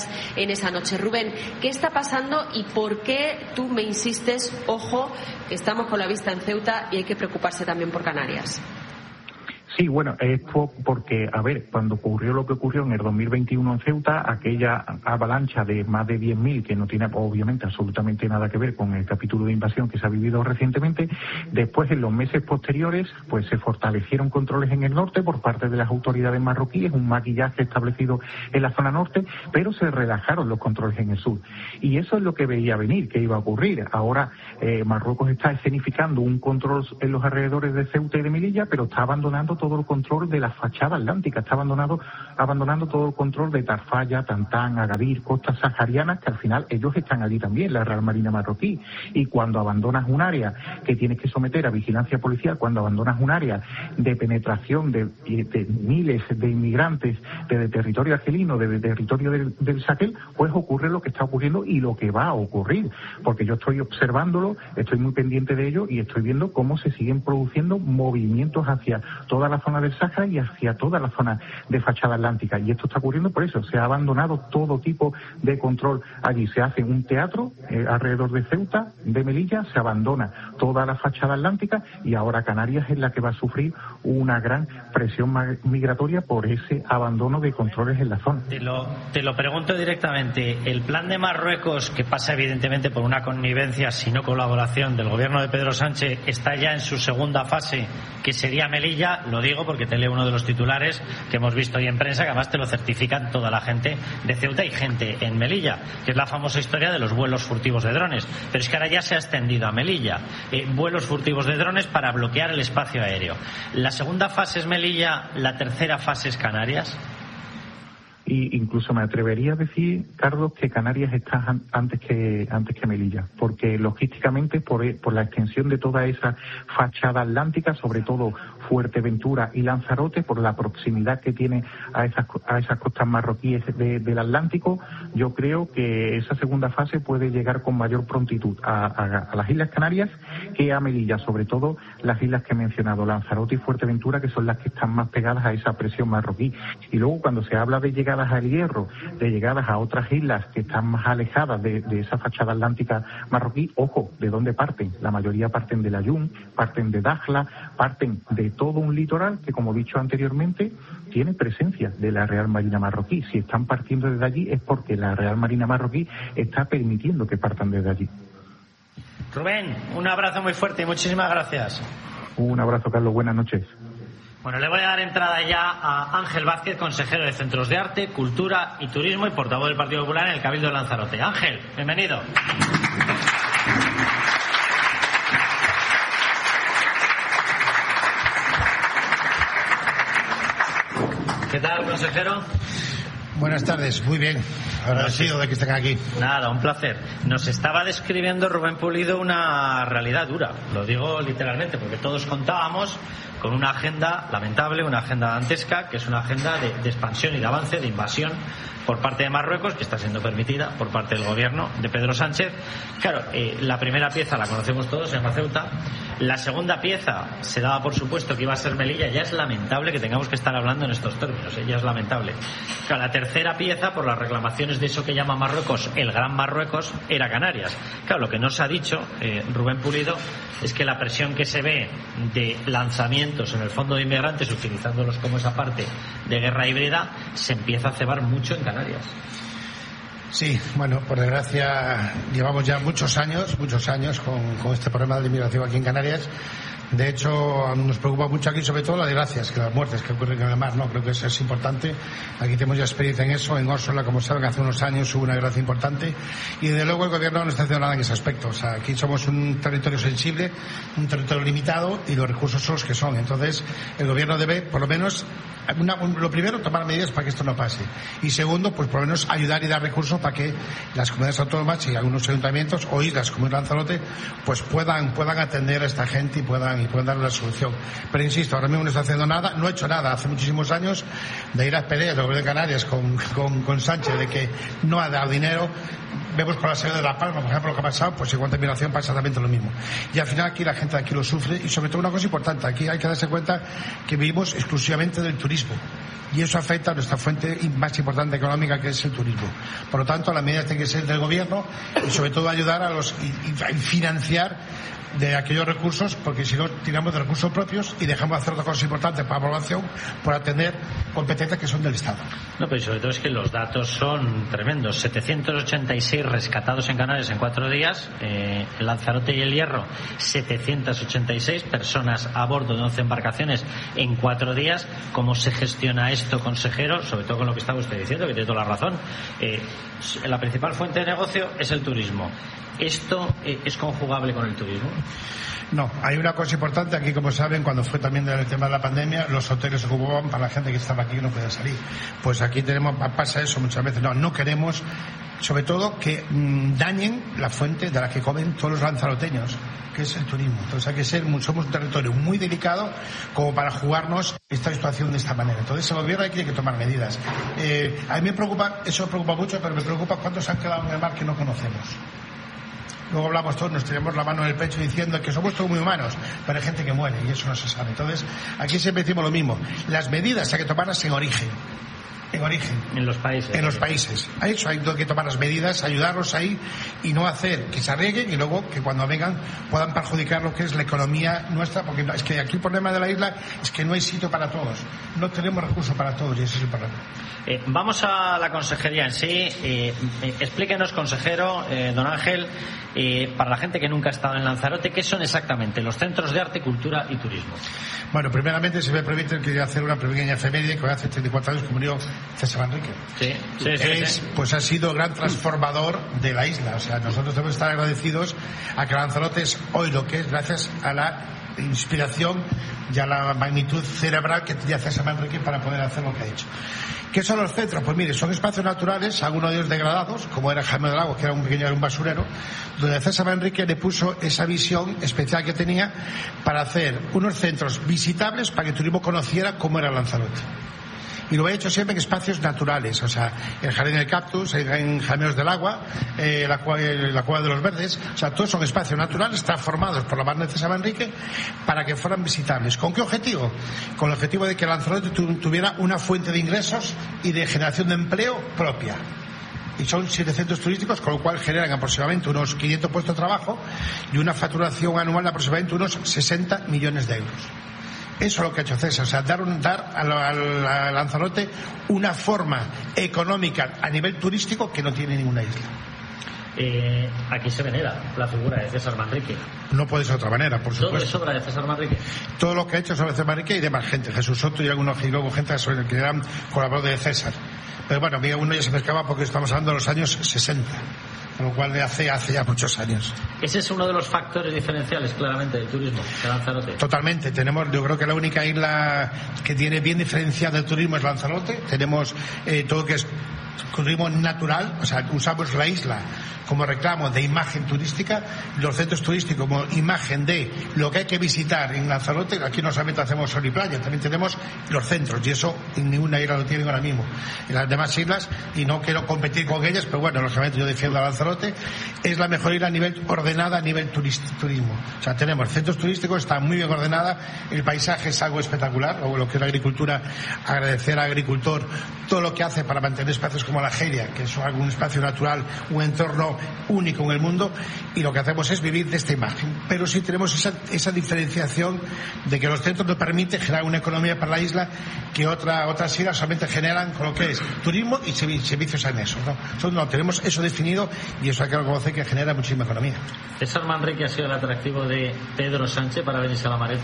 Canarias en esa noche. Rubén, ¿qué está pasando y por qué tú me insistes, ojo, que estamos con la vista en Ceuta y hay que preocuparse también por Canarias? Sí, bueno, esto porque, a ver, cuando ocurrió lo que ocurrió en el 2021 en Ceuta, aquella avalancha de más de 10.000, que no tiene obviamente absolutamente nada que ver con el capítulo de invasión que se ha vivido recientemente, después en los meses posteriores pues se fortalecieron controles en el norte por parte de las autoridades marroquíes, un maquillaje establecido en la zona norte, pero se relajaron los controles en el sur. Y eso es lo que veía venir, que iba a ocurrir. Ahora Marruecos está escenificando un control en los alrededores de Ceuta y de Melilla, pero está abandonando todo el control de la fachada atlántica, está abandonando todo el control de Tarfaya, Tantán, Agadir, costas saharianas, que al final ellos están allí también, la Real Marina marroquí. Y cuando abandonas un área que tienes que someter a vigilancia policial, cuando abandonas un área de penetración de miles de inmigrantes desde territorio argelino, desde territorio del Sahel, pues ocurre lo que está ocurriendo y lo que va a ocurrir, porque yo estoy observándolo, estoy muy pendiente de ello y estoy viendo cómo se siguen produciendo movimientos hacia toda la zona del Sáhara y hacia toda la zona de fachada atlántica. Y esto está ocurriendo por eso. Se ha abandonado todo tipo de control allí. Se hace un teatro alrededor de Ceuta, de Melilla, se abandona toda la fachada atlántica y ahora Canarias es la que va a sufrir una gran presión migratoria por ese abandono de controles en la zona. Te lo pregunto directamente. El plan de Marruecos, que pasa evidentemente por una connivencia, si no colaboración, del gobierno de Pedro Sánchez, está ya en su segunda fase, que sería Melilla. Lo digo porque te leo uno de los titulares que hemos visto hoy en prensa, que además te lo certifican toda la gente de Ceuta y gente en Melilla, que es la famosa historia de los vuelos furtivos de drones. Pero es que ahora ya se ha extendido a Melilla. Vuelos furtivos de drones para bloquear el espacio aéreo. La segunda fase es Melilla, la tercera fase es Canarias. Y incluso me atrevería a decir, Carlos, que Canarias está antes que Melilla, porque logísticamente por la extensión de toda esa fachada atlántica, sobre todo Fuerteventura y Lanzarote, por la proximidad que tiene a esas costas marroquíes del Atlántico, yo creo que esa segunda fase puede llegar con mayor prontitud a las Islas Canarias que a Melilla, sobre todo las islas que he mencionado, Lanzarote y Fuerteventura, que son las que están más pegadas a esa presión marroquí. Y luego cuando se habla de llegadas al Hierro, de llegadas a otras islas que están más alejadas de esa fachada atlántica marroquí, ojo, ¿de dónde parten? La mayoría parten de Layún, parten de Dakhla, parten de todo un litoral que, como he dicho anteriormente, tiene presencia de la Real Marina marroquí. Si están partiendo desde allí es porque la Real Marina marroquí está permitiendo que partan desde allí. Rubén, un abrazo muy fuerte y muchísimas gracias. Un abrazo, Carlos, buenas noches. Bueno, le voy a dar entrada ya a Ángel Vázquez, consejero de Centros de Arte, Cultura y Turismo y portavoz del Partido Popular en el Cabildo de Lanzarote. Ángel, bienvenido. ¿Qué tal, consejero? Buenas tardes, muy bien. Agradecido de que estén aquí. Nada, un placer. Nos estaba describiendo Rubén Pulido una realidad dura, lo digo literalmente, porque todos contábamos con una agenda lamentable, una agenda dantesca, que es una agenda de expansión y de avance, de invasión por parte de Marruecos, que está siendo permitida por parte del gobierno de Pedro Sánchez. Claro, la primera pieza la conocemos todos, se llama Ceuta. La segunda pieza se daba por supuesto que iba a ser Melilla. Ya es lamentable que tengamos que estar hablando en estos términos, ya es lamentable. Claro, la tercera pieza, por las reclamaciones de eso que llama Marruecos, el Gran Marruecos, era Canarias. Claro, lo que nos ha dicho Rubén Pulido es que la presión que se ve de lanzamientos en el fondo de inmigrantes, utilizándolos como esa parte de guerra híbrida, se empieza a cebar mucho en Canarias. Sí, bueno, por desgracia llevamos ya muchos años con este problema de inmigración aquí en Canarias. De hecho, nos preocupa mucho aquí sobre todo las desgracias, que las muertes que ocurren en el mar, ¿no? Creo que eso es importante. Aquí tenemos ya experiencia en eso. En Órsola, como saben, hace unos años hubo una desgracia importante. Y desde luego el gobierno no está haciendo nada en ese aspecto. O sea, aquí somos un territorio sensible, un territorio limitado y los recursos son los que son. Entonces, el gobierno debe, por lo menos, lo primero, tomar medidas para que esto no pase. Y segundo, pues por lo menos ayudar y dar recursos para que las comunidades autónomas y algunos ayuntamientos o islas como el Lanzarote, pues puedan atender a esta gente y puedan y pueden dar una solución. Pero insisto, ahora mismo no está haciendo nada, no ha hecho nada hace muchísimos años de ir a peleas del gobierno de Canarias con Sánchez de que no ha dado dinero. Vemos con la salida de La Palma, por ejemplo, lo que ha pasado, pues igual terminación pasa exactamente lo mismo. Y al final aquí la gente de aquí lo sufre, y sobre todo una cosa importante, aquí hay que darse cuenta que vivimos exclusivamente del turismo. Y eso afecta a nuestra fuente más importante económica, que es el turismo. Por lo tanto, la medida tiene que ser del gobierno y sobre todo ayudar a y financiar de aquellos recursos, porque si no tiramos de recursos propios y dejamos de hacer otras cosas importantes para la población por atender competencias que son del Estado. No, pero sobre todo es que los datos son tremendos. 786 rescatados en Canarias en 4 días, el Lanzarote y el Hierro 786 personas a bordo de 11 embarcaciones en 4 días. ¿Cómo se gestiona esto, consejero? Sobre todo con lo que estaba usted diciendo, que tiene toda la razón. La principal fuente de negocio es el turismo. ¿Esto es conjugable con el turismo? No, hay una cosa importante aquí, como saben, cuando fue también el tema de la pandemia, los hoteles se ocupaban para la gente que estaba aquí y no podía salir. Pues aquí pasa eso muchas veces. No queremos, sobre todo, que dañen la fuente de la que comen todos los lanzaroteños, que es el turismo. Entonces somos un territorio muy delicado como para jugarnos esta situación de esta manera. Entonces el gobierno tiene que tomar medidas. A mí eso me preocupa mucho, pero me preocupa cuántos han quedado en el mar que no conocemos. Luego hablamos todos, nos tenemos la mano en el pecho diciendo que somos todos muy humanos, pero hay gente que muere y eso no se sabe. Entonces, aquí siempre decimos lo mismo. Las medidas hay que tomarlas en origen. En los países. A eso hay que tomar las medidas, ayudarlos ahí y no hacer que se arreglen y luego que cuando vengan puedan perjudicar lo que es la economía nuestra, porque es que aquí el problema de la isla es que no hay sitio para todos. No tenemos recursos para todos y ese es el problema. Vamos a la consejería en sí. Explíquenos, consejero, don Ángel, para la gente que nunca ha estado en Lanzarote, ¿qué son exactamente los centros de arte, cultura y turismo? Bueno, primeramente, si me permiten, quería hacer una pequeña efeméride que hace 34 años que murió César Manrique. Sí. Pues ha sido gran transformador de la isla. O sea, nosotros debemos estar agradecidos a que Lanzarote es hoy lo que es gracias a la inspiración y a la magnitud cerebral que tenía César Manrique para poder hacer lo que ha hecho. ¿Qué son los centros? Pues mire, son espacios naturales, algunos de ellos degradados, como era Jaime del Lago, que era un basurero, donde César Manrique le puso esa visión especial que tenía para hacer unos centros visitables para que el turismo conociera cómo era Lanzarote. Y lo he hecho siempre en espacios naturales, o sea, el Jardín del Cactus, en Jaimeos del Agua, la Cueva de los Verdes, o sea, todos son espacios naturales transformados por la mano de César Manrique para que fueran visitables. ¿Con qué objetivo? Con el objetivo de que Lanzarote tuviera una fuente de ingresos y de generación de empleo propia. Y son 7 centros turísticos, con lo cual generan aproximadamente unos 500 puestos de trabajo y una facturación anual de aproximadamente unos 60 millones de euros. Eso es lo que ha hecho César, o sea, dar a Lanzarote una forma económica a nivel turístico que no tiene ninguna isla. Aquí se venera la figura de César Manrique. No puede ser de otra manera, por supuesto. ¿Todo es obra de César Manrique? Todo lo que ha hecho sobre César Manrique y demás gente, Jesús Soto y algunos, y luego gente que eran colaboradores de César. Pero bueno, uno ya se me escapa porque estamos hablando de los años 60. Con lo cual hace ya muchos años. Ese es uno de los factores diferenciales, claramente, del turismo de Lanzarote. Totalmente. Yo creo que la única isla que tiene bien diferenciada el turismo es Lanzarote. Tenemos todo lo que es turismo natural, o sea, usamos la isla como reclamo de imagen turística, los centros turísticos como imagen de lo que hay que visitar en Lanzarote. Aquí no solamente hacemos sol y playa, también tenemos los centros, y eso en ninguna isla lo tienen ahora mismo. En las demás islas, y no quiero competir con ellas, pero bueno, lógicamente yo defiendo a Lanzarote, es la mejor isla a nivel ordenada, a nivel turismo. O sea, tenemos centros turísticos, está muy bien ordenada, el paisaje es algo espectacular, o lo que es la agricultura, agradecer al agricultor todo lo que hace para mantener espacios como la Geria, que es un espacio natural, un entorno único en el mundo, y lo que hacemos es vivir de esta imagen. Pero sí tenemos esa diferenciación de que los centros nos permiten generar una economía para la isla que otras islas solamente generan con lo que es turismo y servicios anexos, ¿no? Tenemos eso definido y eso hay que reconocer que genera muchísima economía. ¿César Manrique ha sido el atractivo de Pedro Sánchez para venirse a la maleta?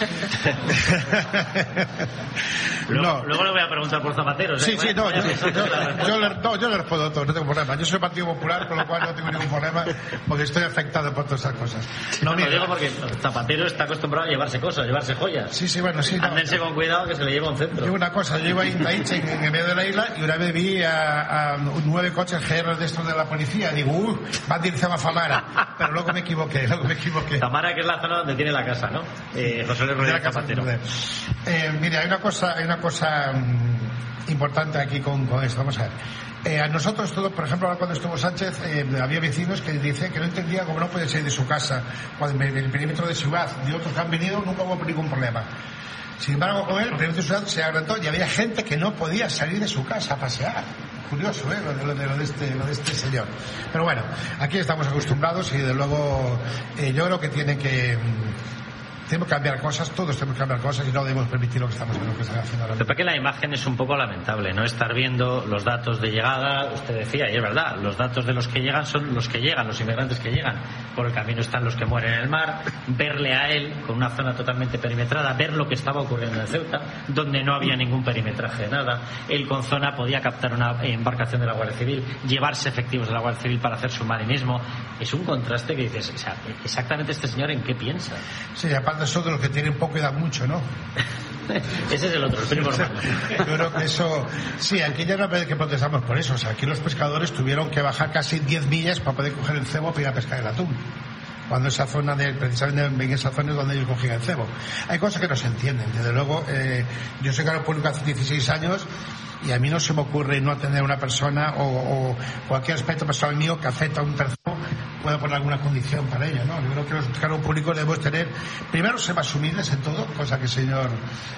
Luego le voy a preguntar por Zapatero. Sí, yo le respondo todo, no tengo problema. Yo soy del Partido Popular, con lo cual cual no tengo ningún problema porque estoy afectado por todas esas cosas. No, lo digo porque el zapatero está acostumbrado a llevarse cosas, llevarse joyas. Sí, bueno, sí. Ándense con cuidado que se le lleva un centro. Yo una cosa, yo iba a Indaitchen en medio de la isla y una vez vi a 9 coches GR de estos de la policía. Digo, van dirección a Famara. Pero luego me equivoqué. Famara, que es la zona donde tiene la casa, ¿no? José Luis Rodríguez Zapatero. Mira, hay una cosa importante aquí con esto. Vamos a ver. A nosotros todos, por ejemplo, ahora cuando estuvo Sánchez, había vecinos que dicen que no entendían cómo no puede salir de su casa cuando en el perímetro de ciudad de otros que han venido nunca hubo ningún problema. Sin embargo, con él, el perímetro de ciudad se agrandó y había gente que no podía salir de su casa a pasear. Curioso, lo de este señor. Pero bueno, aquí estamos acostumbrados y, de luego, yo creo que tenemos que cambiar cosas, todos tenemos que cambiar cosas y no debemos permitir lo que estamos viendo que están haciendo ahora. Pero que la imagen es un poco lamentable, no estar viendo los datos de llegada. Usted decía, y es verdad, los datos de los que llegan son los que llegan, los inmigrantes que llegan. Por el camino están los que mueren en el mar. Verle a él con una zona totalmente perimetrada, ver lo que estaba ocurriendo en Ceuta, donde no había ningún perimetraje de nada. Él con zona podía captar una embarcación de la Guardia Civil, llevarse efectivos de la Guardia Civil para hacer submarinismo. Es un contraste que dices, o sea, exactamente este señor en qué piensa. Sí, aparte eso de los que tienen poco y dan mucho, ¿no? Ese es el otro, el primo hermano. Yo creo que eso... Sí, aquí ya no vez que protestamos por eso. O sea, aquí los pescadores tuvieron que bajar casi 10 millas para poder coger el cebo para ir a pescar el atún. Cuando esa zona precisamente en esa zona es donde ellos cogían el cebo. Hay cosas que no se entienden. Desde luego, yo soy cargo público hace 16 años y a mí no se me ocurre no atender a una persona o cualquier aspecto personal mío que afecta a un tercero pueda poner alguna condición para ello, ¿no? Yo creo que los cargos públicos debemos tener, primero, ser más humildes en todo, cosa que el señor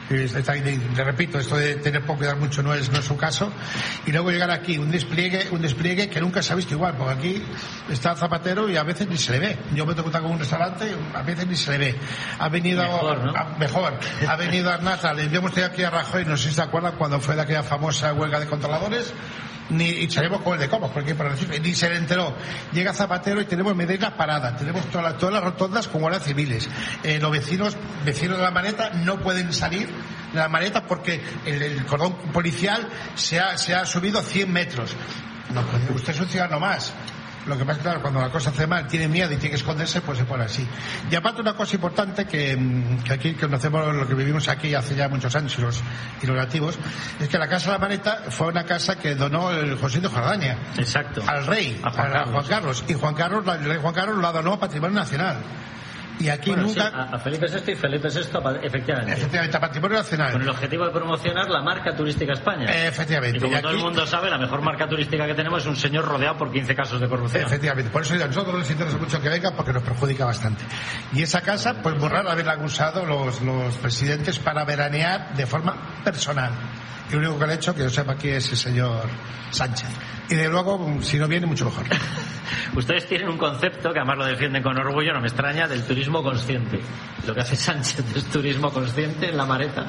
le repito, esto de tener poco y dar mucho no es su caso, y luego llegar aquí, un despliegue que nunca se ha visto igual, porque aquí está Zapatero y a veces ni se le ve. Yo me he tocado con un restaurante y a veces ni se le ve. Ha venido mejor, ha venido Arnata, le hemos tenido aquí a Rajoy, no sé si se acuerdan cuando fue de aquella famosa huelga de controladores, y salimos con el de copas, porque para decir, ni se le enteró. Llega Zapatero y tenemos medidas paradas, tenemos todas las rotondas con guardias civiles. Los vecinos de la Mareta no pueden salir de la Mareta porque el cordón policial se ha subido 100 metros. No, usted es un ciudadano más. Lo que pasa es que, claro, cuando la cosa hace mal, tiene miedo y tiene que esconderse, pues se pone así. Y aparte, una cosa importante que aquí conocemos lo que vivimos aquí hace ya muchos años y los nativos, es que la Casa de la Mareta fue una casa que donó el José de Jordania. Exacto. Al rey, a Juan Carlos. Y el rey Juan Carlos la donó a Patrimonio Nacional. Y aquí nunca... Sí, a Felipe VI y Felipe VI, efectivamente, a Patrimonio Nacional. Con el objetivo de promocionar la marca turística España. Efectivamente. Y como todo el mundo sabe, la mejor marca turística que tenemos es un señor rodeado por 15 casos de corrupción. Efectivamente. Por eso a nosotros nos interesa mucho que venga porque nos perjudica bastante. Y esa casa, pues muy raro haberla usado los presidentes para veranear de forma personal. Y lo único que le he hecho, que yo sepa aquí, es el señor Sánchez. Y de luego, si no viene, mucho mejor. Ustedes tienen un concepto, que además lo defienden con orgullo, no me extraña, del turismo consciente. Lo que hace Sánchez es turismo consciente en la Mareta.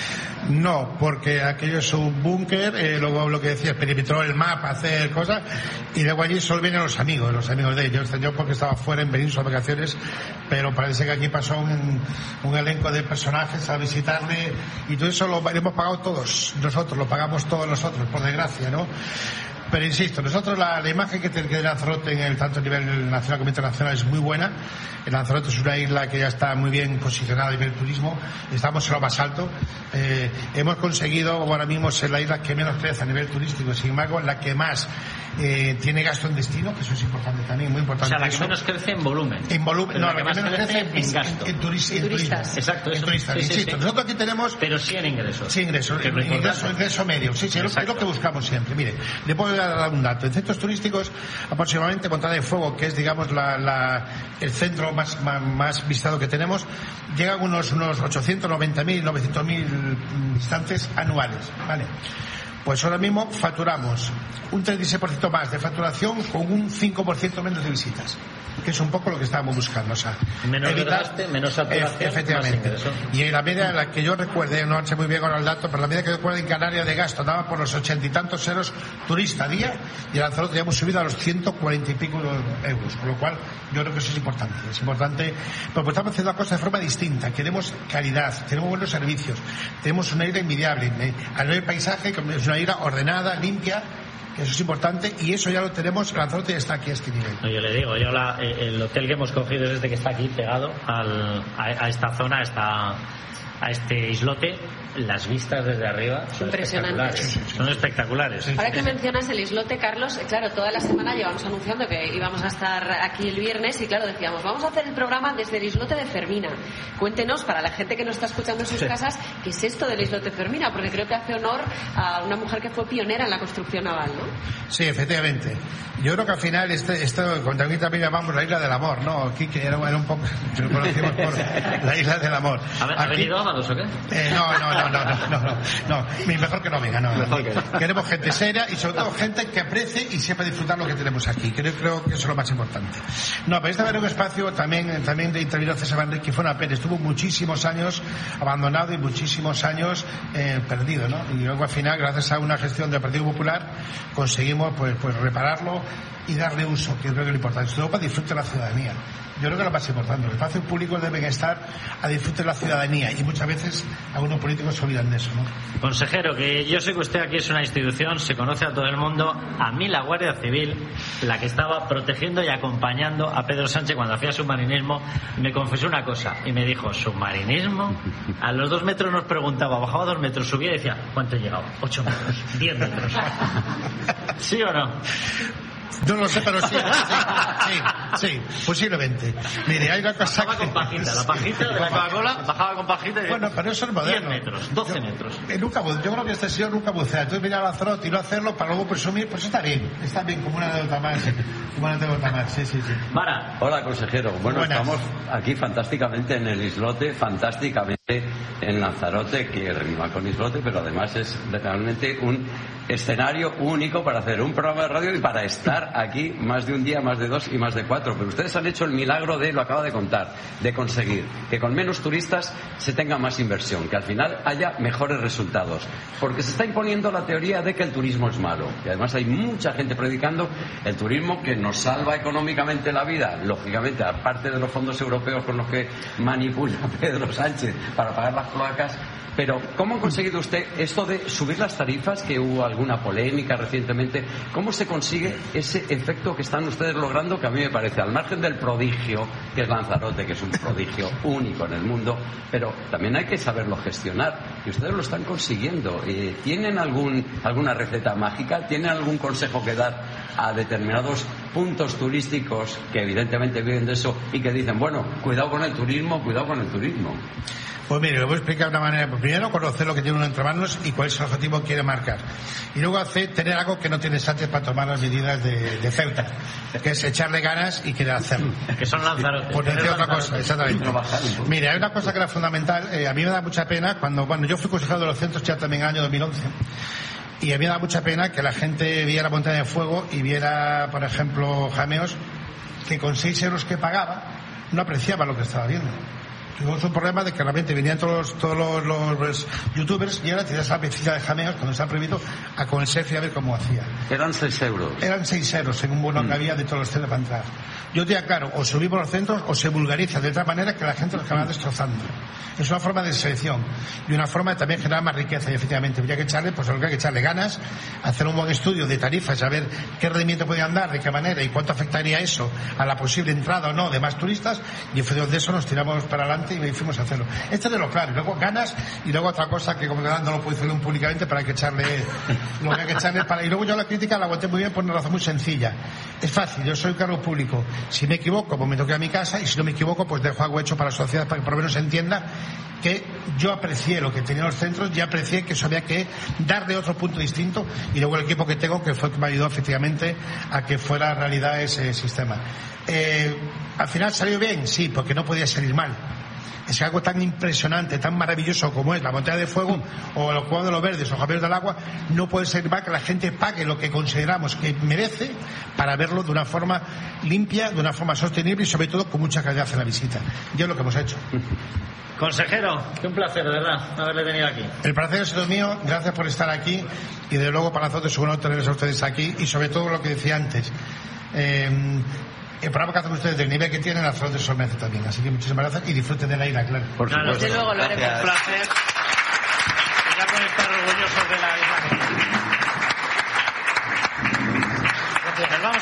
No, porque aquello es un búnker, luego lo que decía, perimetró el mapa, hacer cosas, y luego allí solo vienen los amigos de ellos. Yo porque estaba fuera en Benín sus vacaciones, pero parece que aquí pasó un elenco de personajes a visitarle, y todo eso lo hemos pagado todos, nosotros, lo pagamos todos nosotros, por desgracia, ¿no? Pero insisto, nosotros la imagen que tiene Lanzarote tanto a nivel nacional como internacional es muy buena. El Lanzarote es una isla que ya está muy bien posicionada a nivel turismo, estamos en lo más alto. Hemos conseguido ahora mismo ser la isla que menos crece a nivel turístico, sin embargo la que más tiene gasto en destino, que eso es importante también, muy importante. O sea, la que menos crece en volumen. En volumen, no, la que menos crece en gasto. En turistas. Exacto, en turistas. Sí, insisto, sí. Nosotros aquí tenemos... Pero sí en ingresos. Sí, ingreso medio. Sí, es lo que buscamos siempre. Mire, le puedo dar un dato. En centros turísticos, aproximadamente Montada de Fuego, que es, digamos, el centro más visitado que tenemos, llegan unos 890.000, 900.000 visitantes anuales, ¿vale? Pues ahora mismo facturamos un 36% más de facturación con un 5% menos de visitas, que es un poco lo que estábamos buscando. O sea, menos desgaste, menos saturación, efectivamente. Más ingreso. Y en la media, la que yo recuerde, no sé muy bien con el dato, pero la media que yo recuerdo en Canarias de gasto andaba por los 80 y tantos euros turista día, y en Lanzarote ya hemos subido a los 140 y pico euros, con lo cual yo creo que eso es importante. Es importante, porque estamos haciendo la cosa de forma distinta. Queremos calidad, tenemos buenos servicios, tenemos una isla envidiable. A nivel paisaje, es una isla ordenada, limpia, que eso es importante, y eso ya lo tenemos. Lanzarote ya está aquí a este nivel. No, yo le digo, el hotel que hemos cogido es este que está aquí pegado a esta zona, a este islote. Las vistas desde arriba son espectaculares. Son espectaculares. Ahora que mencionas el islote, Carlos, claro, toda la semana llevamos anunciando que íbamos a estar aquí el viernes y claro, decíamos, vamos a hacer el programa desde el islote de Fermina. Cuéntenos, para la gente que nos está escuchando en sus casas, ¿qué es esto del islote Fermina? Porque creo que hace honor a una mujer que fue pionera en la construcción naval, ¿no? Sí, efectivamente. Yo creo que al final esto con también llamamos la Isla del Amor, ¿no? Aquí que era un poco, lo conocimos por la Isla del Amor. ¿Ha venido Ábalos o qué? No, mejor que no venga, no. Queremos gente seria y sobre todo gente que aprecie y sepa disfrutar lo que tenemos aquí. Creo que eso es lo más importante. No, pero este era un espacio también de intervino César Manrique, que fue una pena. Estuvo muchísimos años abandonado y muchísimos años perdido, ¿no? Y luego al final, gracias a una gestión del Partido Popular, conseguimos pues repararlo y darle uso, que creo que es lo importante. Sobre todo para disfrute de la ciudadanía. Yo creo que es lo más importante. Los espacios públicos deben estar a disfrute de la ciudadanía y muchas veces algunos políticos se olvidan de eso, ¿no? Consejero, que yo sé que usted aquí es una institución, se conoce a todo el mundo. A mí la Guardia Civil, la que estaba protegiendo y acompañando a Pedro Sánchez cuando hacía submarinismo, me confesó una cosa y me dijo, ¿submarinismo? A los 2 metros nos preguntaba, bajaba 2 metros, subía y decía, ¿cuánto he llegado? 8 metros, 10 metros. ¿Sí o no? No lo sé, pero sí, posiblemente. Mire, hay una cosa bajaba con pajita, la pajita de la Coca-Cola bajaba con pajita y bueno, pero eso es moderno. 10 metros, 12 metros. Yo creo que este señor nunca bucea. Entonces venir a Lanzarote y no hacerlo para luego presumir, pues está bien, como una anécdota más. Sí. Mara. Hola, consejero. Bueno, buenas. Estamos aquí fantásticamente en el islote, fantásticamente en Lanzarote, que rima con islote, pero además es realmente un escenario único para hacer un programa de radio y para estar aquí más de un día, más de 2 y más de 4. Pero ustedes han hecho el milagro lo acaba de contar, de conseguir que con menos turistas se tenga más inversión, que al final haya mejores resultados. Porque se está imponiendo la teoría de que el turismo es malo. Y además hay mucha gente predicando el turismo que nos salva económicamente la vida, lógicamente, aparte de los fondos europeos con los que manipula Pedro Sánchez para pagar las cloacas. Pero, ¿cómo han conseguido usted esto de subir las tarifas, que hubo alguna polémica recientemente? ¿Cómo se consigue ese efecto que están ustedes logrando, que a mí me parece, al margen del prodigio que es Lanzarote, que es un prodigio único en el mundo, pero también hay que saberlo gestionar, y ustedes lo están consiguiendo? ¿Tienen alguna receta mágica? ¿Tienen algún consejo que dar a determinados puntos turísticos que evidentemente viven de eso y que dicen, bueno, cuidado con el turismo? Pues mire, lo voy a explicar de una manera. Primero, conocer lo que tiene uno entre manos y cuál es el objetivo que quiere marcar. Y luego tener algo que no tiene Sánchez para tomar las medidas de Ceuta, que es echarle ganas y querer hacerlo. Que son Lanzarote. Por decir otra cosa, exactamente. Mire, hay una cosa que era fundamental. A mí me da mucha pena cuando yo fui consejero de los centros ya también en el año 2011. Y a mí me da mucha pena que la gente viera Montaña de Fuego y viera, por ejemplo, Jameos, que con 6 euros que pagaba no apreciaba lo que estaba viendo. Tuvimos un problema de que realmente venían todos los youtubers y ahora tenías la piscina de Jameos, cuando está prohibido, a con el selfie a ver cómo hacía. Eran 6 euros. Eran 6 euros en un bono que había de todos los centros para entrar. Yo te diría, claro, o subimos los centros o se vulgariza de tal manera que la gente los acaba destrozando. Es una forma de selección y una forma de también generar más riqueza, y efectivamente habría que echarle, pues habría que echarle ganas, hacer un buen estudio de tarifas, saber qué rendimiento podían dar, de qué manera y cuánto afectaría eso a la posible entrada o no de más turistas, y de eso nos tiramos para adelante y fuimos a hacerlo. Esto es de lo claro, y luego ganas, y luego otra cosa que como no lo puedo decir públicamente, para que echarle lo que hay que echarle para. Y luego yo la crítica la aguanté muy bien por una razón muy sencilla. Es fácil, yo soy un cargo público, si me equivoco pues me toqué a mi casa, y si no me equivoco pues dejo algo hecho para la sociedad, para que por lo menos se entienda que yo aprecié lo que tenían los centros y aprecié que eso había que darle otro punto distinto, y luego el equipo que tengo, que fue que me ayudó efectivamente a que fuera realidad ese sistema. Al final salió bien, sí, porque no podía salir mal. Es algo tan impresionante, tan maravilloso como es la Montaña de Fuego o los Juegos de los Verdes o Jameos del Agua, no puede ser mal que la gente pague lo que consideramos que merece para verlo de una forma limpia, de una forma sostenible y sobre todo con mucha calidad en la visita. Y es lo que hemos hecho. Consejero, qué un placer, de verdad, haberle tenido aquí. El placer es todo mío, gracias por estar aquí, y de luego para nosotros es un honor tenerles a ustedes aquí, y sobre todo lo que decía antes. El programa que hacen ustedes del nivel que tienen, la Lanzarote se merece también. Así que muchísimas gracias y disfruten de la ira, claro. Por supuesto. Desde luego lo haremos. Un placer. Y ya con estar orgullosos de la isla.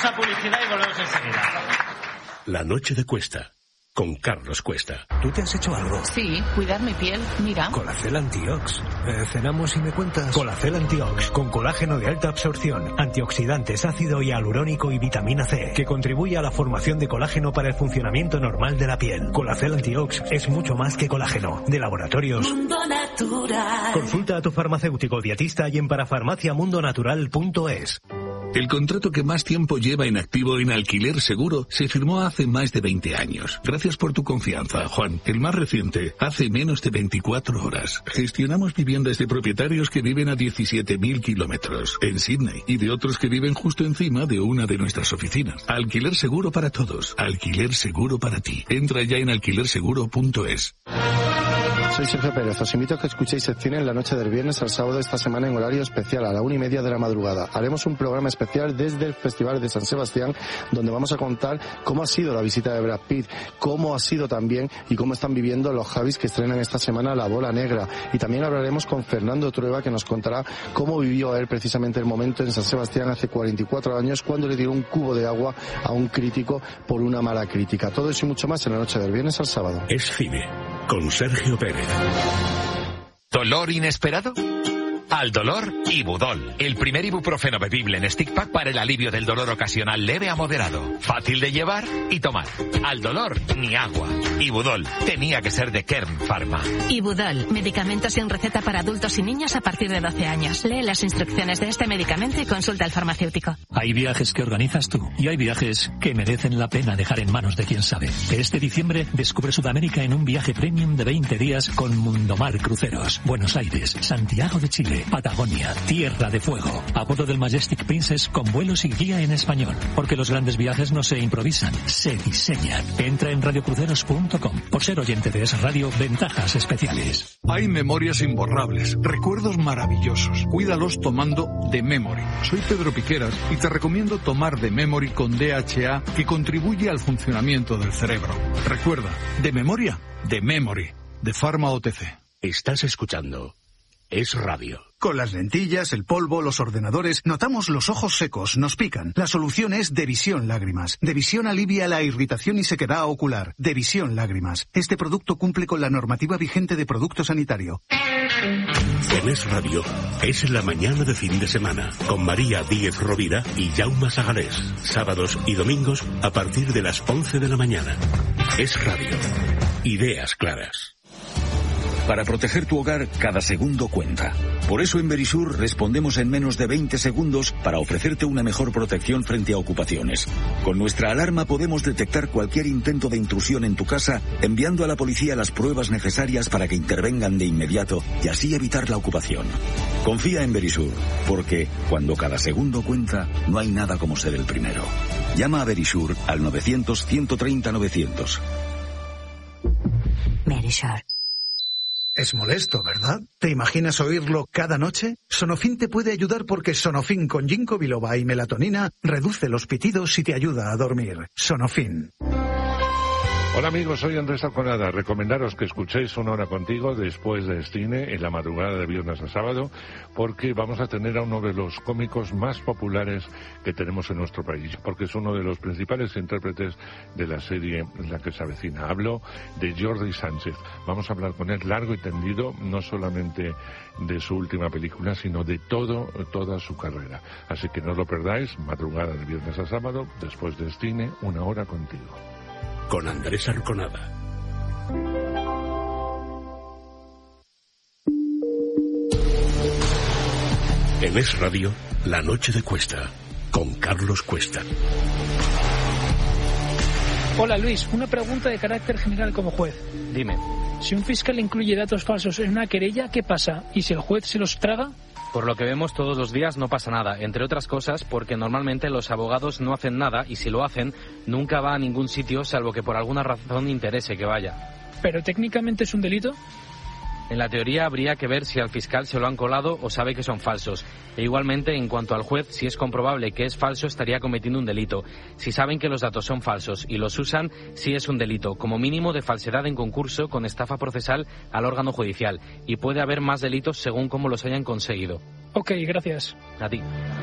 Vamos a publicidad y volvemos enseguida. La noche de Cuesta, con Carlos Cuesta. ¿Tú te has hecho algo? Sí, cuidar mi piel, mira. Colacel Antiox. Cenamos y me cuentas. Colacel Antiox, con colágeno de alta absorción, antioxidantes, ácido hialurónico y vitamina C, que contribuye a la formación de colágeno para el funcionamiento normal de la piel. Colacel Antiox es mucho más que colágeno. De Laboratorios Mundo Natural. Consulta a tu farmacéutico dietista y en parafarmaciamundonatural.es. El contrato que más tiempo lleva en activo en Alquiler Seguro se firmó hace más de 20 años. Gracias por tu confianza, Juan. El más reciente, hace menos de 24 horas. Gestionamos viviendas de propietarios que viven a 17.000 kilómetros en Sydney y de otros que viven justo encima de una de nuestras oficinas. Alquiler Seguro para todos. Alquiler Seguro para ti. Entra ya en alquilerseguro.es. Soy Sergio Pérez. Os invito a que escuchéis el cine en la noche del viernes al sábado de esta semana en horario especial a la 1:30 de la madrugada. Haremos un programa especial desde el Festival de San Sebastián, donde vamos a contar cómo ha sido la visita de Brad Pitt, cómo ha sido también y cómo están viviendo los Javis que estrenan esta semana La Bola Negra. Y también hablaremos con Fernando Trueba, que nos contará cómo vivió él precisamente el momento en San Sebastián hace 44 años, cuando le dio un cubo de agua a un crítico por una mala crítica. Todo eso y mucho más en la noche del viernes al sábado. Es cine, con Sergio Pérez. ¿Dolor inesperado? Al dolor, Ibudol, el primer ibuprofeno bebible en stick pack para el alivio del dolor ocasional leve a moderado. Fácil de llevar y tomar. Al dolor, ni agua. Ibudol, tenía que ser de Kern Pharma. Ibudol, medicamento sin receta para adultos y niños a partir de 12 años. Lee las instrucciones de este medicamento y consulta al farmacéutico. Hay viajes que organizas tú y hay viajes que merecen la pena dejar en manos de quien sabe. Este diciembre descubre Sudamérica en un viaje premium de 20 días con Mundomar Cruceros. Buenos Aires, Santiago de Chile, Patagonia, Tierra de Fuego, a bordo del Majestic Princess con vuelos y guía en español. Porque los grandes viajes no se improvisan, se diseñan. Entra en radiocruceros.com. Por ser oyente de Es Radio, ventajas especiales. Hay memorias imborrables, recuerdos maravillosos. Cuídalos tomando The Memory. Soy Pedro Piqueras y te recomiendo tomar The Memory con DHA, que contribuye al funcionamiento del cerebro. Recuerda, de memoria, The Memory, de Pharma OTC. Estás escuchando Es Radio. Con las lentillas, el polvo, los ordenadores, notamos los ojos secos, nos pican. La solución es Devisión Lágrimas. Devisión alivia la irritación y sequedad ocular. Devisión Lágrimas. Este producto cumple con la normativa vigente de producto sanitario. En Es Radio, es la mañana de fin de semana, con María Díez Rovira y Jaume Sagalés. Sábados y domingos a partir de las 11 de la mañana. Es Radio. Ideas claras. Para proteger tu hogar, cada segundo cuenta. Por eso en Verisur respondemos en menos de 20 segundos para ofrecerte una mejor protección frente a ocupaciones. Con nuestra alarma podemos detectar cualquier intento de intrusión en tu casa, enviando a la policía las pruebas necesarias para que intervengan de inmediato y así evitar la ocupación. Confía en Verisur, porque cuando cada segundo cuenta, no hay nada como ser el primero. Llama a Verisur al 900-130-900. Verisur. Es molesto, ¿verdad? ¿Te imaginas oírlo cada noche? Sonofin te puede ayudar porque Sonofin con ginkgo biloba y melatonina reduce los pitidos y te ayuda a dormir. Sonofin. Hola amigos, soy Andrés Alconada. Recomendaros que escuchéis Una Hora Contigo después de cine en la madrugada de viernes a sábado, porque vamos a tener a uno de los cómicos más populares que tenemos en nuestro país, porque es uno de los principales intérpretes de la serie La que se avecina. Hablo de Jordi Sánchez. Vamos a hablar con él largo y tendido, no solamente de su última película, sino de toda su carrera. Así que no lo perdáis, madrugada de viernes a sábado, después de cine, Una Hora Contigo. Con Andrés Arconada. En Es Radio, La Noche de Cuesta, con Carlos Cuesta. Hola Luis, una pregunta de carácter general como juez. Dime. Si un fiscal incluye datos falsos en una querella, ¿qué pasa? ¿Y si el juez se los traga? Por lo que vemos todos los días no pasa nada, entre otras cosas porque normalmente los abogados no hacen nada y si lo hacen nunca va a ningún sitio salvo que por alguna razón interese que vaya. ¿Pero técnicamente es un delito? En la teoría habría que ver si al fiscal se lo han colado o sabe que son falsos. E igualmente, en cuanto al juez, si es comprobable que es falso, estaría cometiendo un delito. Si saben que los datos son falsos y los usan, sí es un delito, como mínimo de falsedad en concurso con estafa procesal al órgano judicial. Y puede haber más delitos según cómo los hayan conseguido. Ok, gracias. A ti.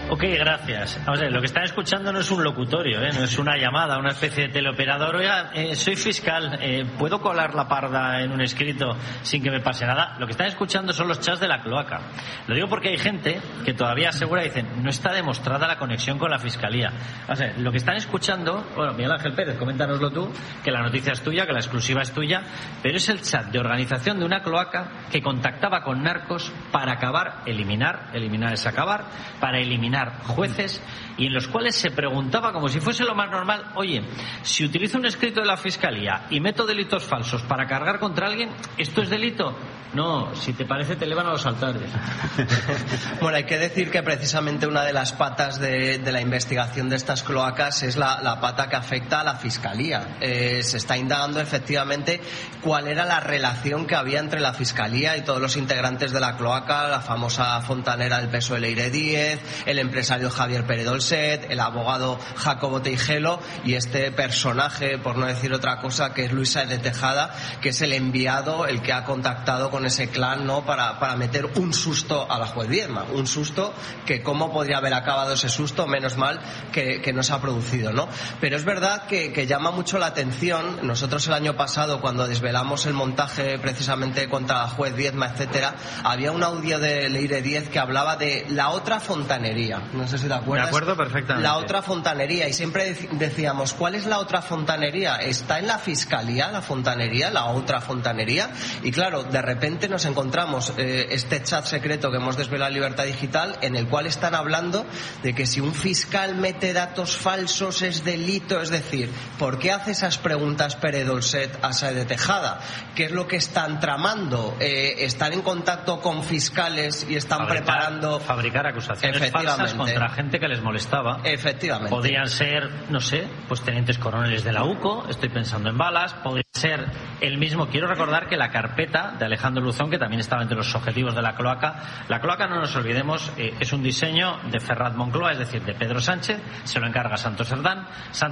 Ok, gracias. Vamos a ver, lo que están escuchando no es un locutorio, no es una llamada, una especie de teleoperador. Oiga, soy fiscal, ¿puedo colar la parda en un escrito sin que me pase nada? Lo que están escuchando son los chats de la cloaca. Lo digo porque hay gente que todavía asegura, dicen, no está demostrada la conexión con la fiscalía. O sea, lo que están escuchando, bueno, Miguel Ángel Pérez, coméntanoslo tú, que la noticia es tuya, que la exclusiva es tuya, pero es el chat de organización de una cloaca que contactaba con narcos para acabar, eliminar es acabar, para eliminar jueces, y en los cuales se preguntaba, como si fuese lo más normal, oye, si utilizo un escrito de la fiscalía y meto delitos falsos para cargar contra alguien, ¿esto es delito? No, si te parece te elevan a los altares. Bueno, hay que decir que precisamente una de las patas de la investigación de estas cloacas es la pata que afecta a la fiscalía. Se está indagando efectivamente cuál era la relación que había entre la fiscalía y todos los integrantes de la cloaca, la famosa fontanera del PSOE Leire Díez, el empresario Javier Pérez Dolcet, el abogado Jacobo Teijelo y este personaje, por no decir otra cosa, que es Luis Sáez de Tejada, que es el enviado, el que ha contactado con ese clan, ¿no?, para meter un susto a la juez Viedma, un susto que cómo podría haber acabado ese susto, menos mal que no se ha producido, ¿no? Pero es verdad que llama mucho la atención. Nosotros el año pasado, cuando desvelamos el montaje precisamente contra la juez Viedma, etcétera, había un audio de Leire Díez que hablaba de la otra fontanería. No sé si te acuerdas. Me acuerdo perfectamente. La otra fontanería. Y siempre decíamos, ¿cuál es la otra fontanería? ¿Está en la fiscalía la fontanería, la otra fontanería? Y claro, de repente nos encontramos este chat secreto que hemos desvelado en Libertad Digital, en el cual están hablando de que si un fiscal mete datos falsos es delito. Es decir, ¿por qué hace esas preguntas Pérez Dolcet a Sáez de Tejada? ¿Qué es lo que están tramando? ¿Están en contacto con fiscales y están preparando... Fabricar acusaciones falsas contra gente que les molestaba? Efectivamente. Podrían ser, no sé, pues tenientes coroneles de la UCO, estoy pensando en Balas, podría ser el mismo. Quiero recordar que la carpeta de Alejandro Luzón, que también estaba entre los objetivos de la cloaca, no nos olvidemos, es un diseño de Ferrat Moncloa, es decir, de Pedro Sánchez, se lo encarga Santos Cerdán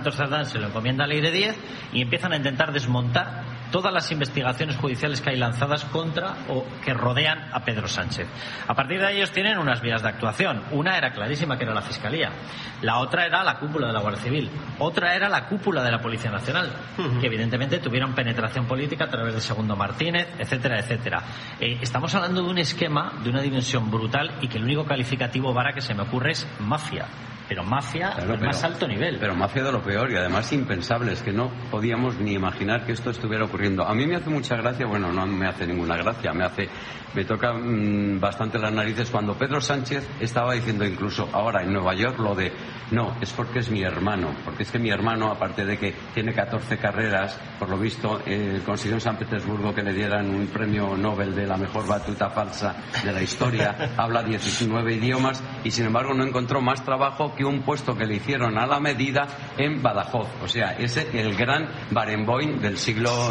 se lo encomienda a Leire Díez y empiezan a intentar desmontar todas las investigaciones judiciales que hay lanzadas contra o que rodean a Pedro Sánchez. A partir de ahí ellos tienen unas vías de actuación. Una era clarísima, que era la Fiscalía. La otra era la cúpula de la Guardia Civil. Otra era la cúpula de la Policía Nacional, que evidentemente tuvieron penetración política a través de Segundo Martínez, etcétera, etcétera. Estamos hablando de un esquema de una dimensión brutal y que el único calificativo vara que se me ocurre es mafia. Pero mafia del más alto nivel. Pero mafia de lo peor y además impensable. Es que no podíamos ni imaginar que esto estuviera ocurriendo. A mí me hace mucha gracia, bueno, no me hace ninguna gracia, me toca bastante las narices cuando Pedro Sánchez estaba diciendo incluso ahora en Nueva York lo de no, es porque es mi hermano, porque es que mi hermano, aparte de que tiene 14 carreras, por lo visto consiguió en San Petersburgo que le dieran un premio Nobel de la mejor batuta falsa de la historia, habla 19 idiomas y sin embargo no encontró más trabajo que un puesto que le hicieron a la medida en Badajoz. O sea, ese el gran Barenboim del siglo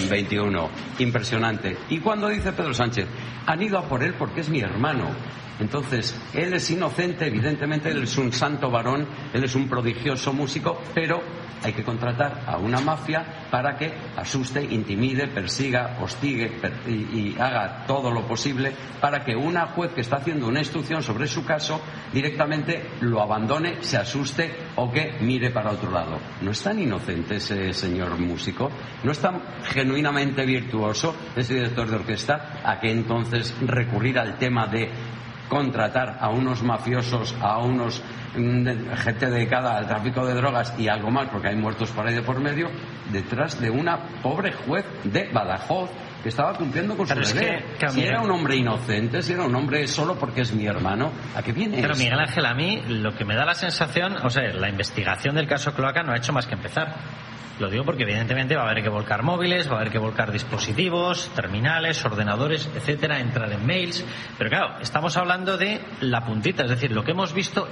XXI. Impresionante. Y cuando dice Pedro Sánchez, han ido a por él porque es mi hermano. Entonces, él es inocente, evidentemente, él es un santo varón, él es un prodigioso músico, pero hay que contratar a una mafia para que asuste, intimide, persiga, hostigue y haga todo lo posible para que una juez que está haciendo una instrucción sobre su caso directamente lo abandone, se asuste o que mire para otro lado. ¿No es tan inocente ese señor músico? ¿No es tan genuinamente virtuoso ese director de orquesta? ¿A qué entonces recurrir al tema de contratar a unos mafiosos, a unos gente dedicada al tráfico de drogas y algo más, porque hay muertos por ahí de por medio, detrás de una pobre juez de Badajoz que estaba cumpliendo con su deber? Si era un hombre inocente, si era un hombre solo porque es mi hermano, ¿a qué viene Pero eso? Miguel Ángel, a mí lo que me da la sensación, o sea, la investigación del caso Cloaca no ha hecho más que empezar. Lo digo porque evidentemente va a haber que volcar móviles, va a haber que volcar dispositivos, terminales, ordenadores, etcétera, entrar en mails. Pero claro, estamos hablando de la puntita, es decir, lo que hemos visto exclusivamente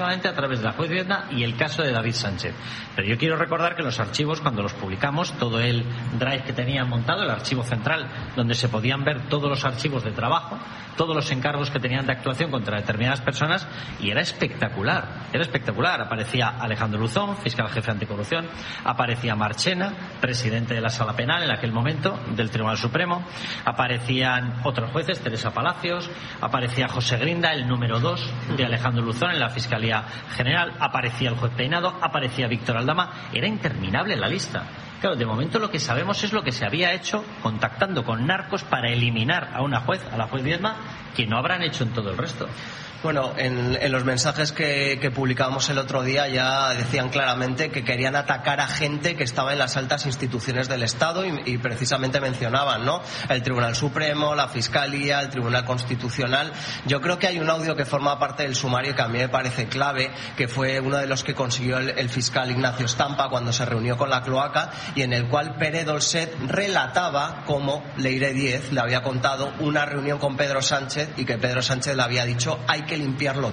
exclusivamente a través de la juez Viedma y el caso de David Sánchez. Pero yo quiero recordar que los archivos, cuando los publicamos, todo el drive que tenían montado, el archivo central, donde se podían ver todos los archivos de trabajo, todos los encargos que tenían de actuación contra determinadas personas, y era espectacular, Aparecía Alejandro Luzón, fiscal jefe anticorrupción, aparecía Marchena, presidente de la Sala Penal en aquel momento del Tribunal Supremo, aparecían otros jueces, Teresa Palacios, aparecía José Grinda, el número 2 de Alejandro Luzón en la Fiscalía General, aparecía el juez Peinado, aparecía Víctor Aldama. Era interminable la lista. Claro, de momento lo que sabemos es lo que se había hecho contactando con narcos para eliminar a una juez, a la juez Viedma, que no habrán hecho en todo el resto. Bueno, en los mensajes que publicamos el otro día ya decían claramente que querían atacar a gente que estaba en las altas instituciones del Estado y precisamente mencionaban, ¿no?, el Tribunal Supremo, la Fiscalía, el Tribunal Constitucional. Yo creo que hay un audio que forma parte del sumario que a mí me parece clave, que fue uno de los que consiguió el fiscal Ignacio Estampa cuando se reunió con la cloaca, y en el cual Pere Dolcet relataba cómo Leire Díez le había contado una reunión con Pedro Sánchez y que Pedro Sánchez le había dicho: hay que limpiarlo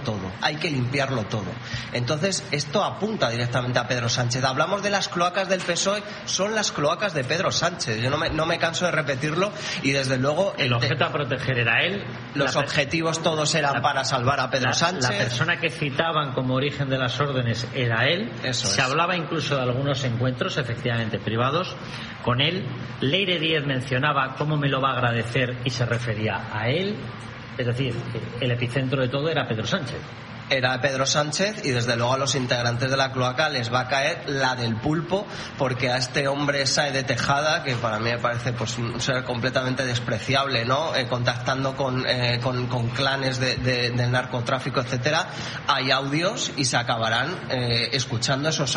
todo. Entonces esto apunta directamente a Pedro Sánchez. Hablamos de las cloacas del PSOE, son las cloacas de Pedro Sánchez. Yo no me canso de repetirlo, y desde luego el objeto a proteger era él. Los objetivos todos eran para salvar a Pedro Sánchez. La persona que citaban como origen de las órdenes era él. Se hablaba incluso de algunos encuentros, efectivamente privados, con él. Leire Díez mencionaba cómo me lo va a agradecer y se refería a él. Es decir, el epicentro de todo era Pedro Sánchez. Era Pedro Sánchez, y desde luego a los integrantes de la cloaca les va a caer la del pulpo, porque a este hombre Sáez de Tejada, que para mí me parece pues un ser completamente despreciable, ¿no?, contactando con clanes del narcotráfico, etcétera, hay audios y se acabarán escuchando esos